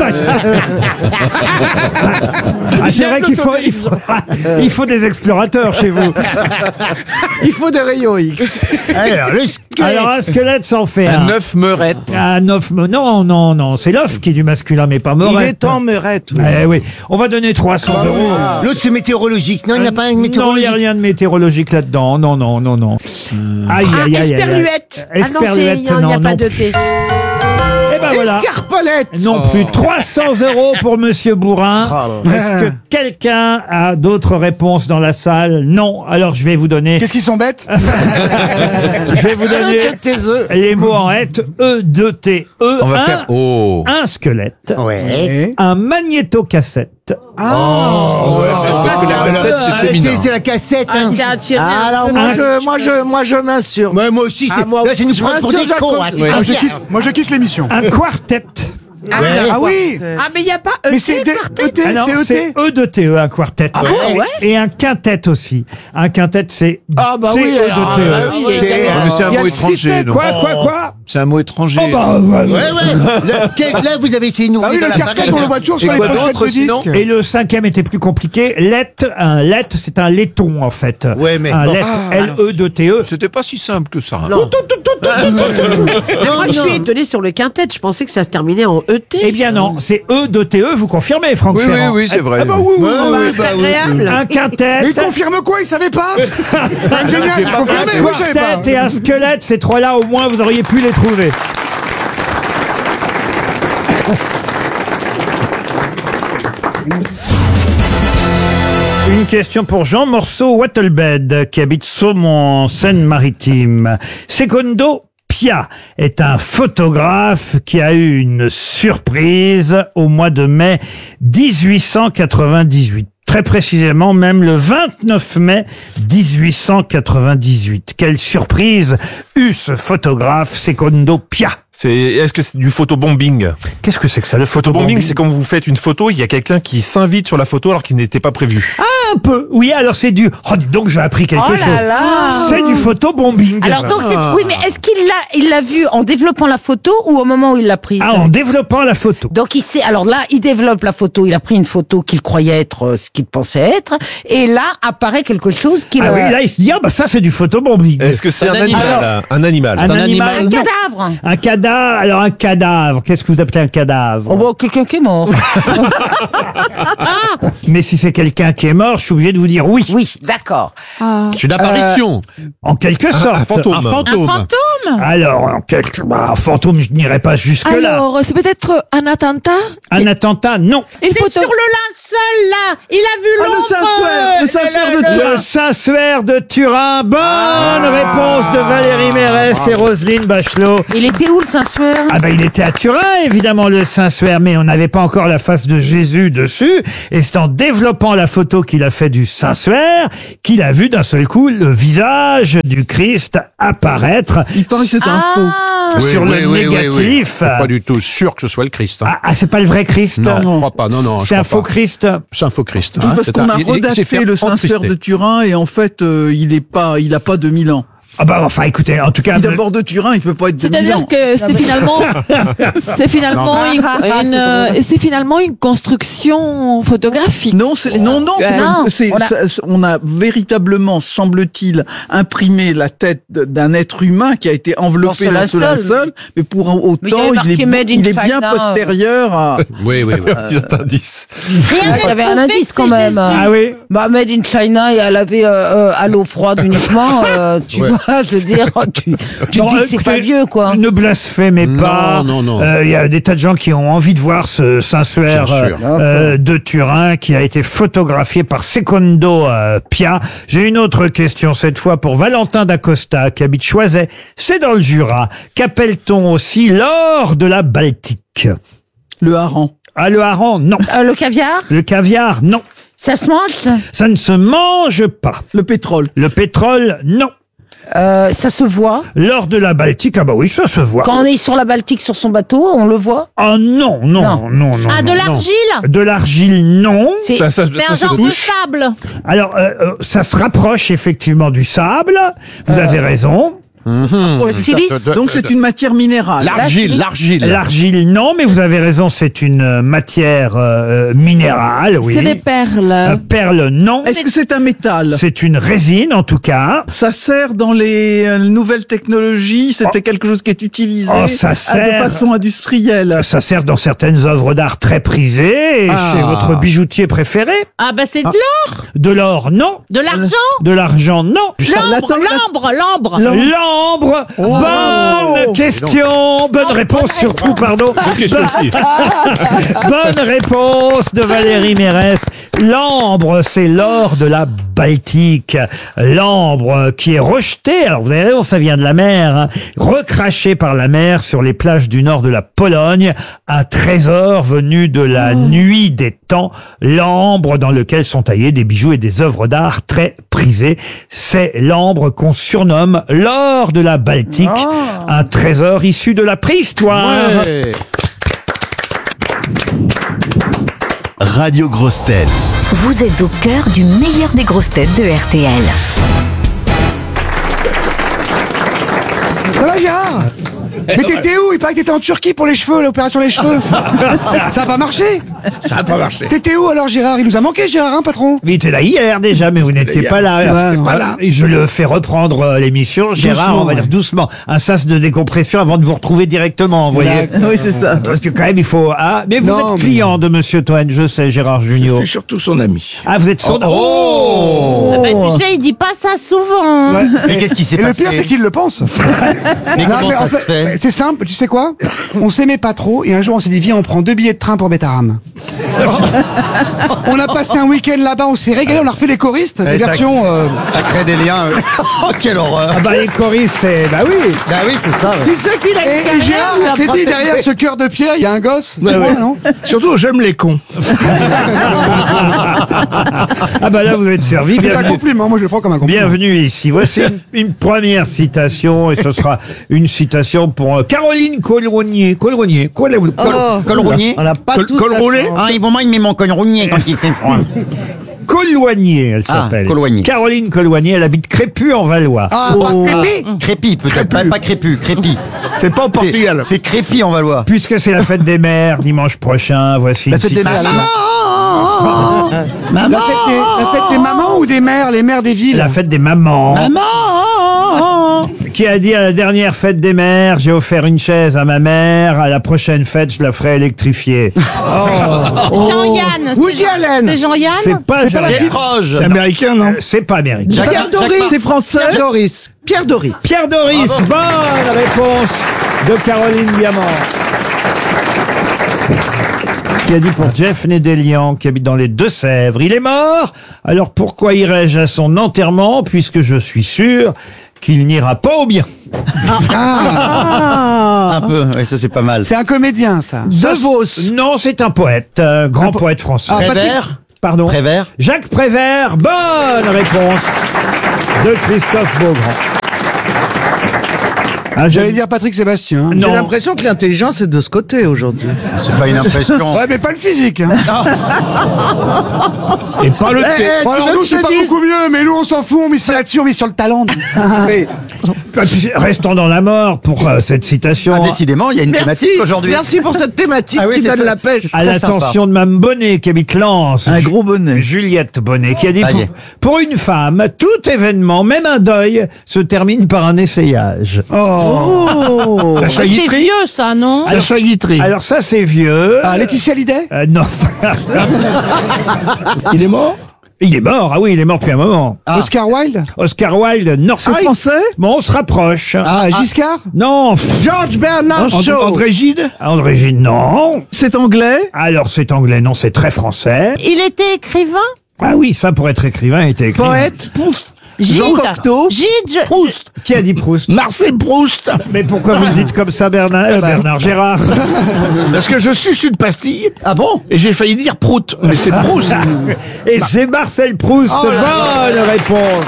Speaker 1: Ah, c'est vrai qu'il faut, il faut, il faut des explorateurs chez vous.
Speaker 3: Il faut des rayons X.
Speaker 2: Alors, le squelette.
Speaker 1: Alors un squelette, ça en fait un.
Speaker 11: Un œuf meurette.
Speaker 1: Un œuf, me- non, non, non, c'est l'œuf qui est du masculin, mais pas
Speaker 3: Il
Speaker 1: meurette.
Speaker 3: est en meurette. oui.
Speaker 1: Eh oui, on va donner trois cents euros.
Speaker 2: L'autre, c'est météorologique. Non, il n'y a pas un
Speaker 1: Non, il n'y
Speaker 2: météorologique.
Speaker 1: a rien de météorologique là-dedans. Non, non, non, non. Aïe,
Speaker 8: Ah,
Speaker 1: aïe, aïe, aïe, aïe.
Speaker 8: esperluette. Ah non, c'est-
Speaker 1: Esperluette,
Speaker 8: il n'y a,
Speaker 1: non,
Speaker 8: pas
Speaker 1: non
Speaker 8: de
Speaker 1: plus.
Speaker 8: T.
Speaker 1: Eh ben voilà.
Speaker 3: Escarpolette.
Speaker 1: Non plus. trois cents euros pour Monsieur Bourrin. Est-ce que quelqu'un a d'autres réponses dans la salle? Non. Alors je vais vous donner.
Speaker 12: Qu'est-ce qu'ils sont bêtes?
Speaker 1: Je vais vous donner
Speaker 3: Arrête tes œufs.
Speaker 1: les mots en hête. E, deux, T, E.
Speaker 11: On va
Speaker 1: un,
Speaker 11: faire. Oh.
Speaker 1: un squelette.
Speaker 2: Ouais.
Speaker 1: Un magnétocassette.
Speaker 2: Oh, ouais,
Speaker 11: Parce que la cassette,
Speaker 2: Ah,
Speaker 11: c'est
Speaker 2: c'est
Speaker 11: féminin.
Speaker 2: c'est la cassette.
Speaker 8: Ah,
Speaker 2: hein.
Speaker 8: c'est un tiré.
Speaker 3: Ah, alors moi je, moi je, moi je m'assure.
Speaker 2: Ouais, moi aussi, c'est-
Speaker 8: Ah, moi
Speaker 2: là, c'est nous
Speaker 3: je
Speaker 2: prendre pour
Speaker 3: m'assure,
Speaker 2: des cons.
Speaker 3: Jacob.
Speaker 2: hein, c'est
Speaker 6: Ouais.
Speaker 2: pas
Speaker 12: Moi je
Speaker 2: bien.
Speaker 12: quitte, moi, je quitte l'émission.
Speaker 1: Un quartet.
Speaker 8: Ah,
Speaker 2: Ouais.
Speaker 12: Ah oui.
Speaker 8: Ah, mais il n'y a pas E T,
Speaker 12: Mais c'est de-
Speaker 8: quartet.
Speaker 12: E T,
Speaker 1: Alors,
Speaker 12: c'est
Speaker 1: c'est
Speaker 12: E T.
Speaker 1: E de T E, un quartet.
Speaker 8: Ah bon, ouais.
Speaker 1: Et un quintet aussi. Un quintet, c'est
Speaker 3: Ah bah
Speaker 1: T E
Speaker 3: oui,
Speaker 1: de
Speaker 3: alors,
Speaker 1: T E.
Speaker 3: bah oui, il y a-
Speaker 2: C'est-
Speaker 3: il y a-
Speaker 11: Mais c'est un
Speaker 3: il y a
Speaker 11: mot
Speaker 3: le
Speaker 11: étranger,
Speaker 3: cité,
Speaker 11: donc.
Speaker 1: Quoi, quoi, quoi
Speaker 11: C'est un mot étranger.
Speaker 1: Oh bah, ouais, ouais.
Speaker 2: Ouais, ouais. Là, quel- là, vous avez essayé de nous
Speaker 12: Ah oui,
Speaker 2: rouler
Speaker 12: le
Speaker 2: dans la
Speaker 12: cartel,
Speaker 2: farine.
Speaker 12: on le voit toujours sur
Speaker 11: Et
Speaker 12: les
Speaker 11: quoi
Speaker 12: pochettes
Speaker 11: d'autre,
Speaker 12: de
Speaker 11: sinon
Speaker 12: disques.
Speaker 1: Et le cinquième était plus compliqué. Lait, un lait, c'est un laiton en fait.
Speaker 2: Ouais, mais
Speaker 1: un
Speaker 2: bon.
Speaker 1: lait, L E de T E.
Speaker 11: C'était pas si simple que ça. hein.
Speaker 8: Non. Mais moi, je
Speaker 2: non.
Speaker 8: suis étonné sur le quintet. Je pensais que ça se terminait en E T.
Speaker 1: Eh bien non, c'est E de T E, vous confirmez, Franck
Speaker 11: Oui, oui,
Speaker 1: Ferrand?
Speaker 11: oui, c'est vrai.
Speaker 1: Ah bah oui, oui,
Speaker 2: Ouais,
Speaker 1: oui.
Speaker 2: ouais,
Speaker 8: C'est
Speaker 2: bah oui.
Speaker 8: agréable.
Speaker 1: Un quintet.
Speaker 12: Mais il confirme quoi? Il savait pas? Génial, il
Speaker 1: Un
Speaker 12: confirme, oui, je savais pas.
Speaker 1: quartet et un squelette, ces trois-là, au moins, vous auriez pu les trouver. Une question pour Jean Morceau Wattlebed, qui habite Saumon, en Seine-Maritime. Secondo Pia est un photographe qui a eu une surprise au mois de mai dix-huit cent quatre-vingt-dix-huit. Très précisément, même le vingt-neuf mai dix-huit cent quatre-vingt-dix-huit. Quelle surprise eut ce photographe Secondo Pia?
Speaker 13: C'est, est-ce que c'est du photobombing?
Speaker 1: Qu'est-ce que c'est que ça, le
Speaker 13: Photobombing,
Speaker 1: photobombing?
Speaker 13: c'est quand vous faites une photo, il y a quelqu'un qui s'invite sur la photo alors qu'il n'était pas prévu.
Speaker 1: Un peu, oui, alors c'est du... Oh, dis donc, j'ai appris quelque
Speaker 7: Oh là
Speaker 1: chose.
Speaker 7: là.
Speaker 1: C'est du photobombing.
Speaker 7: Alors donc c'est oui mais est-ce qu'il l'a il l'a vu en développant la photo ou au moment où il l'a prise?
Speaker 1: Ah, en développant la photo.
Speaker 7: Donc il sait alors là il développe la photo, il a pris une photo qu'il croyait être euh, ce qu'il pensait être et là apparaît quelque chose qu'il
Speaker 1: Ah oui, là, il se dit, ah bah ça, c'est du photobombing.
Speaker 13: Est-ce que c'est un,
Speaker 11: un
Speaker 13: animal?
Speaker 11: animal.
Speaker 13: Un animal.
Speaker 1: Un
Speaker 11: un
Speaker 1: animal,
Speaker 7: un
Speaker 1: non.
Speaker 7: cadavre.
Speaker 1: Un cadavre, alors un cadavre, qu'est-ce que vous appelez un cadavre?
Speaker 7: Oh bon, quelqu'un qui est mort.
Speaker 1: Mais si c'est quelqu'un qui est mort, je suis obligé de vous dire oui.
Speaker 7: Oui, d'accord.
Speaker 11: C'est une apparition.
Speaker 1: En quelque sorte.
Speaker 13: Un fantôme.
Speaker 11: Un fantôme.
Speaker 8: Un fantôme.
Speaker 1: Alors, en quelque... bah, un fantôme, je n'irai pas jusque-là.
Speaker 14: Alors, c'est peut-être un attentat?
Speaker 1: Un attentat, non.
Speaker 14: Une
Speaker 8: C'est
Speaker 14: photo.
Speaker 8: sur le linceul, là. Il a vu
Speaker 3: Ah, le
Speaker 8: l'ombre.
Speaker 3: Saint-Suaire, le Saint-Suaire de
Speaker 8: le-
Speaker 3: Turin.
Speaker 1: Le Saint-Suaire de Turin. Bonne réponse de Valérie Mérès et Roselyne Bachelot.
Speaker 7: Il était où le Saint-Suaire?
Speaker 1: Ah ben il était à Turin, évidemment, le Saint-Suaire, mais on n'avait pas encore la face de Jésus dessus. Et c'est en développant la photo qu'il a fait du Saint-Suaire qu'il a vu d'un seul coup le visage du Christ apparaître
Speaker 12: Il paraît que c'est un faux.
Speaker 7: Ah,
Speaker 1: sur le négatif.
Speaker 11: C'est pas du tout sûr que ce soit le Christ. hein.
Speaker 1: Ah, ah, c'est pas le vrai Christ?
Speaker 11: Non, je crois pas. Non, non. je
Speaker 1: C'est un
Speaker 11: crois
Speaker 1: faux
Speaker 11: pas.
Speaker 1: Christ?
Speaker 11: C'est un faux Christ.
Speaker 12: Oui, parce
Speaker 11: C'est
Speaker 12: qu'on
Speaker 11: un-
Speaker 12: a
Speaker 11: il- il s'est
Speaker 12: redaté
Speaker 11: fait
Speaker 12: le Saint-Suaire
Speaker 11: entrister.
Speaker 12: de Turin et en fait, euh, il est pas, il a pas deux mille ans.
Speaker 1: Ah bah enfin, écoutez, en tout cas...
Speaker 12: Il est d'abord de Turin, il peut pas être deux mille
Speaker 14: C'est-à-dire
Speaker 12: ans.
Speaker 14: que c'est finalement, c'est finalement
Speaker 7: Non.
Speaker 14: une, une, euh, c'est finalement une construction photographique.
Speaker 12: Non, c'est, non, non, c'est
Speaker 7: Non,
Speaker 12: pas- c'est-
Speaker 7: on a-
Speaker 12: ça- on a véritablement, semble-t-il, imprimé la tête de- d'un être humain qui a été enveloppé
Speaker 7: Dans
Speaker 12: dans
Speaker 7: ce
Speaker 12: ce
Speaker 7: linceul.
Speaker 12: linceul, mais pour autant,
Speaker 7: Mais il y avait
Speaker 12: il,
Speaker 7: marqué
Speaker 12: est,
Speaker 7: Made in
Speaker 12: il est bien
Speaker 7: China.
Speaker 12: postérieur à...
Speaker 11: Oui, oui, oui.
Speaker 13: Un petit indice.
Speaker 8: Rien
Speaker 7: il y avait un
Speaker 8: n'est prouvé
Speaker 7: indice
Speaker 8: que
Speaker 7: quand
Speaker 8: c'est
Speaker 7: même.
Speaker 8: Jésus.
Speaker 1: Ah oui?
Speaker 7: Bah, Made in China et à laver euh, euh, à l'eau froide uniquement, euh, tu
Speaker 11: Ouais.
Speaker 7: vois, je veux dire, tu, tu
Speaker 1: Non,
Speaker 7: dis que c'est
Speaker 1: écoutez,
Speaker 7: pas vieux, quoi.
Speaker 1: Ne blasphémez
Speaker 11: Non,
Speaker 1: pas.
Speaker 11: non, non.
Speaker 1: Euh, Il y a des tas de gens qui ont envie de voir ce Saint-Suaire
Speaker 11: Bien sûr.
Speaker 1: euh, euh, de Turin qui a été photographié par Secondo euh, Pia. J'ai une autre question cette fois pour Valentin d'Acosta qui habite Choiset. C'est dans le Jura. Qu'appelle-t-on aussi l'or de la Baltique?
Speaker 12: Le hareng.
Speaker 1: Ah, le hareng, non.
Speaker 7: Euh, le caviar,
Speaker 1: Le caviar, non.
Speaker 7: ça se mange, ça,
Speaker 1: Ça ne se mange pas.
Speaker 12: Le pétrole.
Speaker 1: Le pétrole, non.
Speaker 7: euh, ça se voit.
Speaker 1: L'or de la Baltique, ah bah oui, ça se voit.
Speaker 7: Quand on est sur la Baltique, sur son bateau, on le voit.
Speaker 1: Ah non, non, non, non. non
Speaker 8: Ah, de
Speaker 1: non.
Speaker 8: l'argile.
Speaker 1: De l'argile, non.
Speaker 7: C'est
Speaker 11: Ça, ça,
Speaker 8: C'est
Speaker 11: ça
Speaker 8: un
Speaker 11: se
Speaker 8: genre de
Speaker 11: touche.
Speaker 8: sable.
Speaker 1: Alors, euh, euh, ça se rapproche effectivement du sable. Vous avez raison.
Speaker 7: le silice.
Speaker 12: Donc c'est une matière minérale.
Speaker 11: L'argile, l'argile.
Speaker 1: L'argile, non, mais vous avez raison, c'est une euh, matière euh, minérale, oui.
Speaker 14: C'est des perles.
Speaker 1: Euh, perle, non.
Speaker 12: Est-ce que c'est un métal?
Speaker 1: C'est une résine, en tout cas.
Speaker 12: Ça sert dans les euh, nouvelles technologies, c'était quelque chose qui est utilisé
Speaker 1: Oh, ça
Speaker 12: à-
Speaker 1: sert.
Speaker 12: de façon industrielle.
Speaker 1: Ça sert dans certaines œuvres d'art très prisées, et
Speaker 12: Ah.
Speaker 1: chez votre bijoutier préféré.
Speaker 8: Ah, bah, c'est de l'or.
Speaker 1: De l'or, non.
Speaker 8: De l'argent.
Speaker 1: De l'argent, non.
Speaker 8: L'ambre, l'ambre, l'ambre.
Speaker 1: L'ambre. Bonne question. Bonne réponse surtout, pardon.
Speaker 13: Bonne question aussi.
Speaker 1: Bonne réponse de Valérie Mérès. L'ambre, c'est l'or de la Baltique. L'ambre qui est rejeté, alors vous avez raison, ça vient de la mer, hein, recraché par la mer sur les plages du nord de la Pologne. Un trésor venu de la nuit des temps. L'ambre dans lequel sont taillés des bijoux et des œuvres d'art très prisées. C'est l'ambre qu'on surnomme l'or de la Baltique. Un trésor issu de la préhistoire.
Speaker 11: Ouais.
Speaker 4: Radio Grosse Tête.
Speaker 5: Vous êtes au cœur du meilleur des grosses têtes de R T L.
Speaker 15: Ça va, Gérard? Mais t'étais où? Il paraît que t'étais en Turquie pour les cheveux, l'opération des cheveux. Ça a pas marché?
Speaker 2: Ça a pas marché.
Speaker 15: T'étais où alors, Gérard? Il nous a manqué, Gérard, hein, patron?
Speaker 1: Il était là hier déjà, mais vous n'étiez pas là.
Speaker 15: Ouais, non.
Speaker 1: Pas là. Et je le fais reprendre euh, l'émission. Gérard,
Speaker 15: Doucement,
Speaker 1: on va
Speaker 15: ouais.
Speaker 1: dire doucement. Un sas de décompression avant de vous retrouver directement, vous voyez.
Speaker 15: D'accord.
Speaker 12: Oui, c'est ça.
Speaker 1: Parce que quand même, il faut... Ah, mais vous
Speaker 15: Non,
Speaker 1: êtes
Speaker 15: mais-
Speaker 1: client de Monsieur Toen, je sais, Gérard Junior.
Speaker 2: Je suis surtout son ami.
Speaker 1: Ah, vous êtes son...
Speaker 11: Oh,
Speaker 8: Bah, tu sais, il dit pas ça souvent.
Speaker 15: Ouais.
Speaker 2: Mais qu'est-ce qui s'est
Speaker 15: Et le
Speaker 2: passé
Speaker 15: pire, c'est qu'il le pense.
Speaker 2: Mais
Speaker 15: Non,
Speaker 2: comment
Speaker 15: mais
Speaker 2: ça
Speaker 15: en
Speaker 2: se
Speaker 15: fait,
Speaker 2: fait
Speaker 15: C'est simple, tu sais quoi? On s'aimait pas trop, et un jour on s'est dit, viens, on prend deux billets de train pour Bétarame. On a passé un week-end là-bas, on s'est régalé, on a refait les choristes, les
Speaker 2: ça-
Speaker 15: versions... euh,
Speaker 2: Ça crée des liens. euh. Oh, quelle horreur.
Speaker 1: Ah bah les choristes, c'est... Bah oui.
Speaker 2: Bah oui, c'est ça. ouais.
Speaker 7: Tu sais qu'il a
Speaker 15: Et,
Speaker 7: une
Speaker 15: et
Speaker 7: carrière,
Speaker 15: Gérard,
Speaker 7: il a
Speaker 15: t'es dit,
Speaker 7: protégé.
Speaker 15: derrière ce cœur de pierre, il y a un gosse.
Speaker 2: Ouais, ouais.
Speaker 15: non
Speaker 2: Surtout, j'aime les cons.
Speaker 1: Ah bah là, vous êtes servi.
Speaker 15: C'est un
Speaker 1: Bienvenue.
Speaker 15: compliment, moi je le prends comme un compliment.
Speaker 1: Bienvenue ici. Voici une, une première citation, et ce sera une citation pour euh, Caroline Colronier. Colronier. Col, col,
Speaker 2: Col rougné.
Speaker 3: On n'a pas
Speaker 2: Col,
Speaker 3: tout
Speaker 2: col
Speaker 3: à
Speaker 2: roulé.
Speaker 3: faire.
Speaker 2: Ah, ils vont m'aimer mon col rougné quand il fait froid.
Speaker 1: Colloigné, elle
Speaker 2: Ah,
Speaker 1: s'appelle.
Speaker 2: Colloigné.
Speaker 1: Caroline Colloigné, elle habite Crépus en Valois.
Speaker 15: Ah, pas crépi.
Speaker 2: Crépi, peut-être. Pas, pas crépu, crépi. C'est pas au Portugal. C'est crépi en Valois.
Speaker 1: Puisque c'est la fête des mères dimanche prochain, voici
Speaker 15: La
Speaker 1: une
Speaker 15: fête des mères,
Speaker 1: citation.
Speaker 15: la, la fête des, la fête des mamans ou des mères, les mères des villes?
Speaker 1: La fête des mamans.
Speaker 2: Maman.
Speaker 1: qui a dit à la dernière fête des mères, j'ai offert une chaise à ma mère, à la prochaine fête, je la ferai électrifier.
Speaker 8: Jean-Yann.
Speaker 3: Woody
Speaker 8: c'est Jean-
Speaker 3: Allen.
Speaker 8: C'est Jean-Yann.
Speaker 1: C'est pas,
Speaker 15: C'est pas la
Speaker 1: Jean-
Speaker 15: fille.
Speaker 11: C'est américain, non?
Speaker 1: Euh, C'est pas américain.
Speaker 3: Pierre Doris. C'est français. Pierre Doris. Pierre Doris.
Speaker 1: Pierre Doris, bonne réponse de Caroline Diamant. Qui a dit pour Jeff Nédélian, qui habite dans les Deux-Sèvres, il est mort, alors pourquoi irais-je à son enterrement, puisque je suis sûr qu'il n'ira pas au bien.
Speaker 15: Ah.
Speaker 2: Un peu, oui, ça c'est pas mal.
Speaker 15: C'est un comédien, ça.
Speaker 1: De Vos. Non, c'est un poète, un grand
Speaker 15: Un po-
Speaker 1: poète français.
Speaker 15: Ah, Patrick-
Speaker 2: Prévert
Speaker 1: Pardon.
Speaker 2: Prévert
Speaker 1: Jacques Prévert, bonne réponse de Christophe Beaugrand. Ah,
Speaker 15: J'allais
Speaker 1: j'aime-
Speaker 15: dire Patrick Sébastien.
Speaker 3: J'ai
Speaker 1: Non.
Speaker 3: l'impression que l'intelligence est de ce côté aujourd'hui.
Speaker 2: C'est pas une impression.
Speaker 15: Ouais, mais pas le physique. Hein.
Speaker 1: Et pas le
Speaker 3: Eh,
Speaker 1: thé.
Speaker 3: eh,
Speaker 15: Bon,
Speaker 3: tu
Speaker 15: alors
Speaker 3: veux
Speaker 15: nous,
Speaker 3: que je
Speaker 15: c'est
Speaker 3: te
Speaker 15: pas
Speaker 3: dise
Speaker 15: beaucoup mieux, mais nous, on s'en fout, on mise là-dessus, on mise sur le talent.
Speaker 3: Oui.
Speaker 1: Ah, puis, Restons dans la mort pour euh, cette citation.
Speaker 2: Ah, décidément, il y a une
Speaker 3: Merci.
Speaker 2: thématique aujourd'hui.
Speaker 3: Merci pour cette thématique
Speaker 2: Ah oui,
Speaker 3: qui
Speaker 2: c'est
Speaker 3: donne
Speaker 2: ça.
Speaker 3: la pêche.
Speaker 1: À
Speaker 2: Très
Speaker 1: l'attention de Mme Bonnet, qui habite Lens.
Speaker 12: Un gros bonnet.
Speaker 1: Juliette Bonnet, qui a dit
Speaker 2: Ça y
Speaker 1: pour,
Speaker 2: est.
Speaker 1: pour une femme, tout événement, même un deuil, se termine par un essayage.
Speaker 12: Oh.
Speaker 8: C'est vieux, ça, non?
Speaker 11: Sacha Guitry.
Speaker 1: Alors ça, c'est vieux.
Speaker 15: Ah, Laetitia Hallyday
Speaker 1: Euh, non.
Speaker 11: Il est mort?
Speaker 1: Il est mort, ah oui, il est mort depuis un moment.
Speaker 15: Oscar Wilde
Speaker 1: Oscar Wilde, non.
Speaker 12: C'est français?
Speaker 1: Bon, on se rapproche.
Speaker 15: Ah, Giscard
Speaker 1: Non.
Speaker 3: George Bernard
Speaker 11: And-
Speaker 3: Shaw.
Speaker 11: André Gide?
Speaker 1: André Gide, non.
Speaker 12: C'est anglais?
Speaker 1: Alors, c'est anglais, non, c'est très français.
Speaker 8: Il était écrivain?
Speaker 1: Ah oui, ça, pour être écrivain, il était écrivain.
Speaker 3: Poète.
Speaker 8: Gide.
Speaker 12: Jean Cocteau?
Speaker 8: Gide. je-
Speaker 11: Proust.
Speaker 1: Qui a dit Proust?
Speaker 11: Marcel Proust.
Speaker 1: Mais pourquoi vous le dites comme ça, Bernard, euh, Bernard Gérard?
Speaker 11: Parce que je suce une pastille.
Speaker 2: Ah bon?
Speaker 11: Et j'ai failli dire Prout. Mais c'est Proust.
Speaker 1: Et c'est Marcel Proust.
Speaker 15: Oh là
Speaker 1: Bonne réponse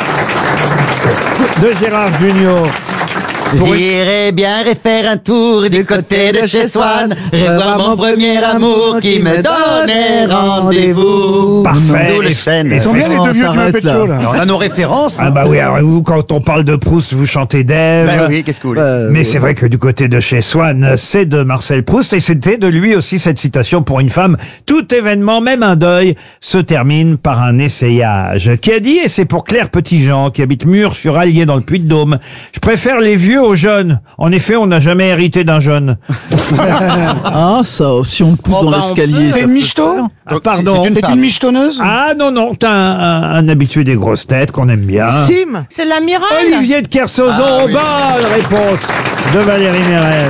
Speaker 1: de Gérard Junior. Pour une-
Speaker 2: J'irai bien refaire un tour du côté de chez Swann, revoir mon premier amour qui me donnait rendez-vous.
Speaker 1: Parfait.
Speaker 2: Sous les chênes.
Speaker 15: Ils sont bien les deux vieux du
Speaker 12: t'arrête,
Speaker 15: Muppet
Speaker 12: là.
Speaker 15: Show, là.
Speaker 2: On a nos références.
Speaker 1: Ah bah oui, alors vous, quand on parle de Proust, vous chantez d'Ève.
Speaker 2: Ben oui, qu'est-ce que vous voulez?
Speaker 3: Euh,
Speaker 1: Mais c'est vrai que du côté de chez Swann, c'est de Marcel Proust, et c'était de lui aussi cette citation pour une femme. Tout événement, même un deuil, se termine par un essayage. Qui a dit, et c'est pour Claire Petitjean, qui habite Murs-sur-Allier dans le Puy-de-Dôme, je préfère les vieux aux jeunes. En effet, on n'a jamais hérité d'un jeune.
Speaker 12: Ah, ça, si on le pousse
Speaker 2: Oh,
Speaker 12: dans
Speaker 2: bah, on
Speaker 12: l'escalier.
Speaker 15: C'est
Speaker 12: ça
Speaker 15: une
Speaker 12: peut
Speaker 15: michto
Speaker 12: faire.
Speaker 1: Ah, pardon.
Speaker 2: c'est une
Speaker 15: C'est
Speaker 2: femme.
Speaker 15: une michetonneuse
Speaker 1: Ah non, non, t'as un, un, un habitué des grosses têtes qu'on aime bien.
Speaker 3: Sim.
Speaker 8: C'est l'amiral?
Speaker 1: Olivier de Kersauzon,
Speaker 2: Ah, oui.
Speaker 1: bonne réponse de Valérie Mérès.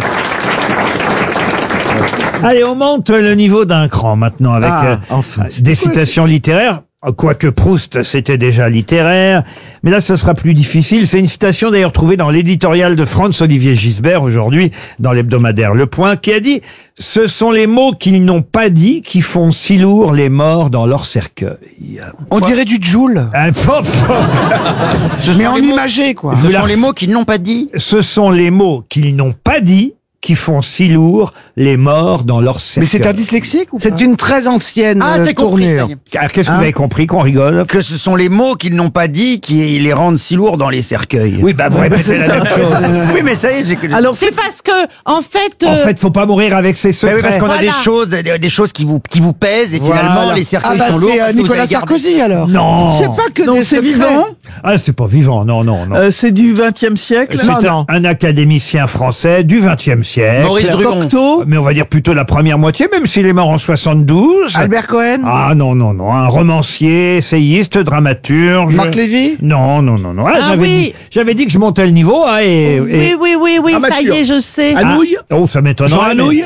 Speaker 1: Allez, on monte le niveau d'un cran maintenant avec
Speaker 3: Ah,
Speaker 1: euh,
Speaker 3: enfin.
Speaker 1: des citations littéraires. Quoique Proust, c'était déjà littéraire. Mais là, ce sera plus difficile. C'est une citation d'ailleurs trouvée dans l'éditorial de Franz-Olivier Gisbert, aujourd'hui, dans l'hebdomadaire Le Point, qui a dit « Ce sont les mots qu'ils n'ont pas dit qui font si lourd les morts dans leur cercueil.
Speaker 15: On dirait du Joule. »
Speaker 1: Un pop, pop.
Speaker 2: Ce sont
Speaker 15: Mais en
Speaker 2: les mots-
Speaker 15: imagé, quoi.
Speaker 2: Ce
Speaker 1: la-
Speaker 2: sont les mots qu'ils n'ont pas dit.
Speaker 1: Ce sont les mots qu'ils n'ont pas dit qui font si lourd les morts dans leur cercueil.
Speaker 15: Mais c'est un dyslexique ou pas
Speaker 3: C'est une très ancienne
Speaker 2: Ah,
Speaker 3: euh,
Speaker 2: j'ai compris. ça
Speaker 3: tournure.
Speaker 2: y est.
Speaker 1: Alors, qu'est-ce que
Speaker 3: Hein
Speaker 1: vous avez compris qu'on rigole?
Speaker 2: Que ce sont les mots qu'ils n'ont pas dit qui les rendent si lourds dans les cercueils.
Speaker 1: Oui, bah vous répétez la même chose.
Speaker 2: Oui, mais ça y est, j'ai que.
Speaker 12: Alors,
Speaker 8: C'est parce que, en fait,
Speaker 1: En
Speaker 8: euh,
Speaker 1: fait, faut pas mourir avec ses
Speaker 2: Mais
Speaker 1: secrets.
Speaker 2: oui, parce qu'on a des
Speaker 8: Voilà.
Speaker 2: choses, des, des choses qui vous qui vous pèsent et finalement
Speaker 1: Voilà.
Speaker 2: les
Speaker 15: Ah
Speaker 2: cercueils
Speaker 15: bah
Speaker 2: sont lourds.
Speaker 15: c'est euh,
Speaker 2: parce que vous
Speaker 15: Nicolas
Speaker 2: avez gardé-
Speaker 15: Sarkozy, alors.
Speaker 1: Non.
Speaker 3: C'est pas que
Speaker 12: donc
Speaker 3: des
Speaker 12: c'est
Speaker 3: secrets.
Speaker 12: vivant?
Speaker 1: Ah, c'est pas vivant, non, non, non.
Speaker 12: Euh, c'est du vingtième siècle?
Speaker 1: c'est un, un académicien français du vingtième siècle.
Speaker 2: Maurice Druon.
Speaker 12: Cocteau?
Speaker 1: Mais on va dire plutôt la première moitié, même s'il est mort en soixante-douze.
Speaker 3: Albert Cohen.
Speaker 1: Ah non, non, non. Un romancier, essayiste, dramaturge.
Speaker 15: Marc Lévy.
Speaker 1: Non, non, non, non. Ah,
Speaker 8: Ah
Speaker 1: j'avais
Speaker 8: oui.
Speaker 1: dit, j'avais dit que je montais le niveau, hein, et, et-
Speaker 8: oui, oui, oui, oui, ça y
Speaker 11: Amateur.
Speaker 8: est, je sais.
Speaker 1: Ah,
Speaker 11: Anouilh?
Speaker 1: oh, ça m'étonnerait.
Speaker 11: Jean
Speaker 1: mais-
Speaker 11: Anouilh?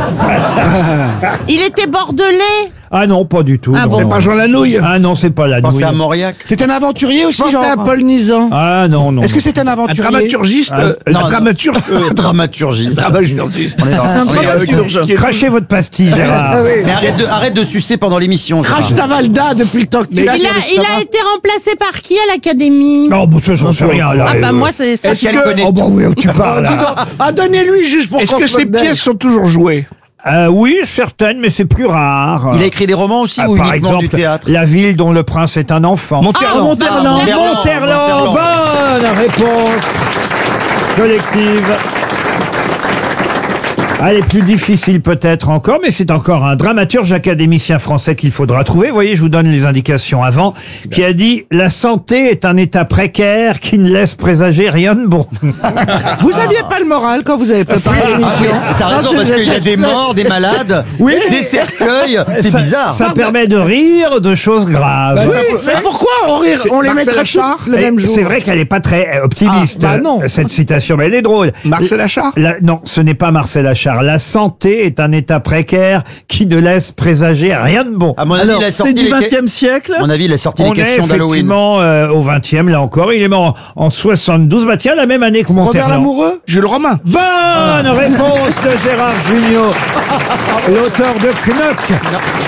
Speaker 8: Il était bordelais.
Speaker 1: Ah non, pas du tout.
Speaker 8: Ah
Speaker 1: non,
Speaker 8: bon.
Speaker 1: non.
Speaker 11: Pas Jean Lanouille?
Speaker 1: Ah non, c'est pas la
Speaker 2: Pensez
Speaker 1: nouille.
Speaker 2: à Mauriac.
Speaker 15: C'est un aventurier aussi,
Speaker 3: Pensez
Speaker 15: genre.
Speaker 3: à Paul Nizan.
Speaker 1: Ah non, non.
Speaker 15: Est-ce que c'est un
Speaker 11: Un
Speaker 15: aventurier
Speaker 11: dramaturgiste?
Speaker 1: Ah,
Speaker 11: euh,
Speaker 1: non,
Speaker 11: Un
Speaker 1: non.
Speaker 11: dramaturge? euh,
Speaker 2: Dramaturgiste.
Speaker 11: Dramaturgiste.
Speaker 2: On est dans- on est-
Speaker 11: Dramaturge.
Speaker 1: non. Crachez votre pastille, Gérard.
Speaker 2: Mais arrête de, arrête de sucer pendant l'émission. Gérard.
Speaker 3: Crash Davalda depuis le temps que tu
Speaker 8: Il
Speaker 3: l'as.
Speaker 8: a, il a été remplacé par qui à l'académie?
Speaker 1: Non, bon, ça, j'en sais rien, là.
Speaker 8: Ah bah
Speaker 1: euh,
Speaker 8: moi, c'est ça.
Speaker 2: Est-ce qu'elle connaît
Speaker 1: Oh, bon, oui, tu parles,
Speaker 3: Dis
Speaker 1: là.
Speaker 3: donc, ah, donnez-lui juste pour
Speaker 11: Est-ce
Speaker 3: qu'on
Speaker 11: que
Speaker 3: se
Speaker 11: ces
Speaker 3: modèle.
Speaker 11: pièces sont toujours jouées?
Speaker 1: Euh, oui, certaines, mais c'est plus rare.
Speaker 2: Il a écrit des romans aussi
Speaker 1: Ah,
Speaker 2: ou
Speaker 1: par
Speaker 2: uniquement
Speaker 1: exemple,
Speaker 2: du théâtre?
Speaker 1: La ville dont le prince est un enfant.
Speaker 11: Monterland.
Speaker 8: Ah,
Speaker 2: Monterland.
Speaker 1: Monterland, bonne réponse collective. Allez, plus difficile peut-être encore, mais c'est encore un dramaturge académicien français qu'il faudra trouver. Vous voyez, je vous donne les indications avant, qui a dit « La santé est un état précaire qui ne laisse présager rien de bon. »
Speaker 3: Vous aviez pas le moral quand vous avez préparé l'émission.
Speaker 2: T'as raison, parce qu'il y a des morts, des malades,
Speaker 1: Oui,
Speaker 2: des cercueils. C'est
Speaker 1: Ça-
Speaker 2: bizarre.
Speaker 1: Ça permet de rire de choses graves.
Speaker 3: Oui, mais pourquoi on, rire, on les
Speaker 15: Marcel
Speaker 3: mettrait
Speaker 15: Achard
Speaker 3: toutes le
Speaker 1: Et
Speaker 3: même jour?
Speaker 1: c'est vrai qu'elle n'est pas très optimiste,
Speaker 3: Ah, bah non.
Speaker 1: cette citation, mais elle est drôle.
Speaker 15: Marcel Achard
Speaker 1: La- non, ce n'est pas Marcel Achard. La santé est un état précaire qui ne laisse présager rien de bon.
Speaker 2: À mon avis,
Speaker 12: Alors,
Speaker 2: il a
Speaker 12: c'est
Speaker 2: sorti
Speaker 12: du
Speaker 2: les...
Speaker 12: vingtième siècle.
Speaker 2: À mon avis, il a sorti les
Speaker 1: On est
Speaker 2: questions d'Halloween.
Speaker 1: effectivement euh, au vingtième, là encore. Il est mort en, en soixante-douze. Bah tiens, la même année que
Speaker 15: Robert
Speaker 1: Monterland.
Speaker 15: Lamoureux Jules Romain.
Speaker 1: Bonne réponse de Gérard Jugnot, l'auteur de Knock.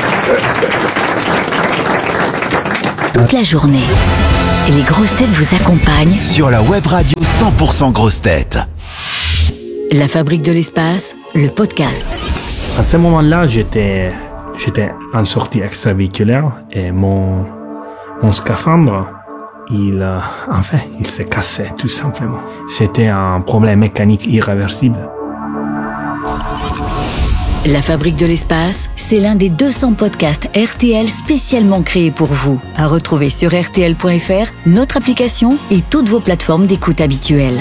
Speaker 5: Toute la journée, les grosses têtes vous accompagnent.
Speaker 4: Sur la web radio cent pour cent grosses têtes.
Speaker 5: La Fabrique de l'espace, le podcast.
Speaker 16: À ce moment-là, j'étais, j'étais en sortie extravéhiculaire et mon, mon scaphandre, il, euh, enfin, il s'est cassé, tout simplement. C'était un problème mécanique irréversible.
Speaker 5: La Fabrique de l'espace, c'est l'un des deux cents podcasts R T L spécialement créés pour vous. À retrouver sur R T L point F R, notre application et toutes vos plateformes d'écoute habituelles.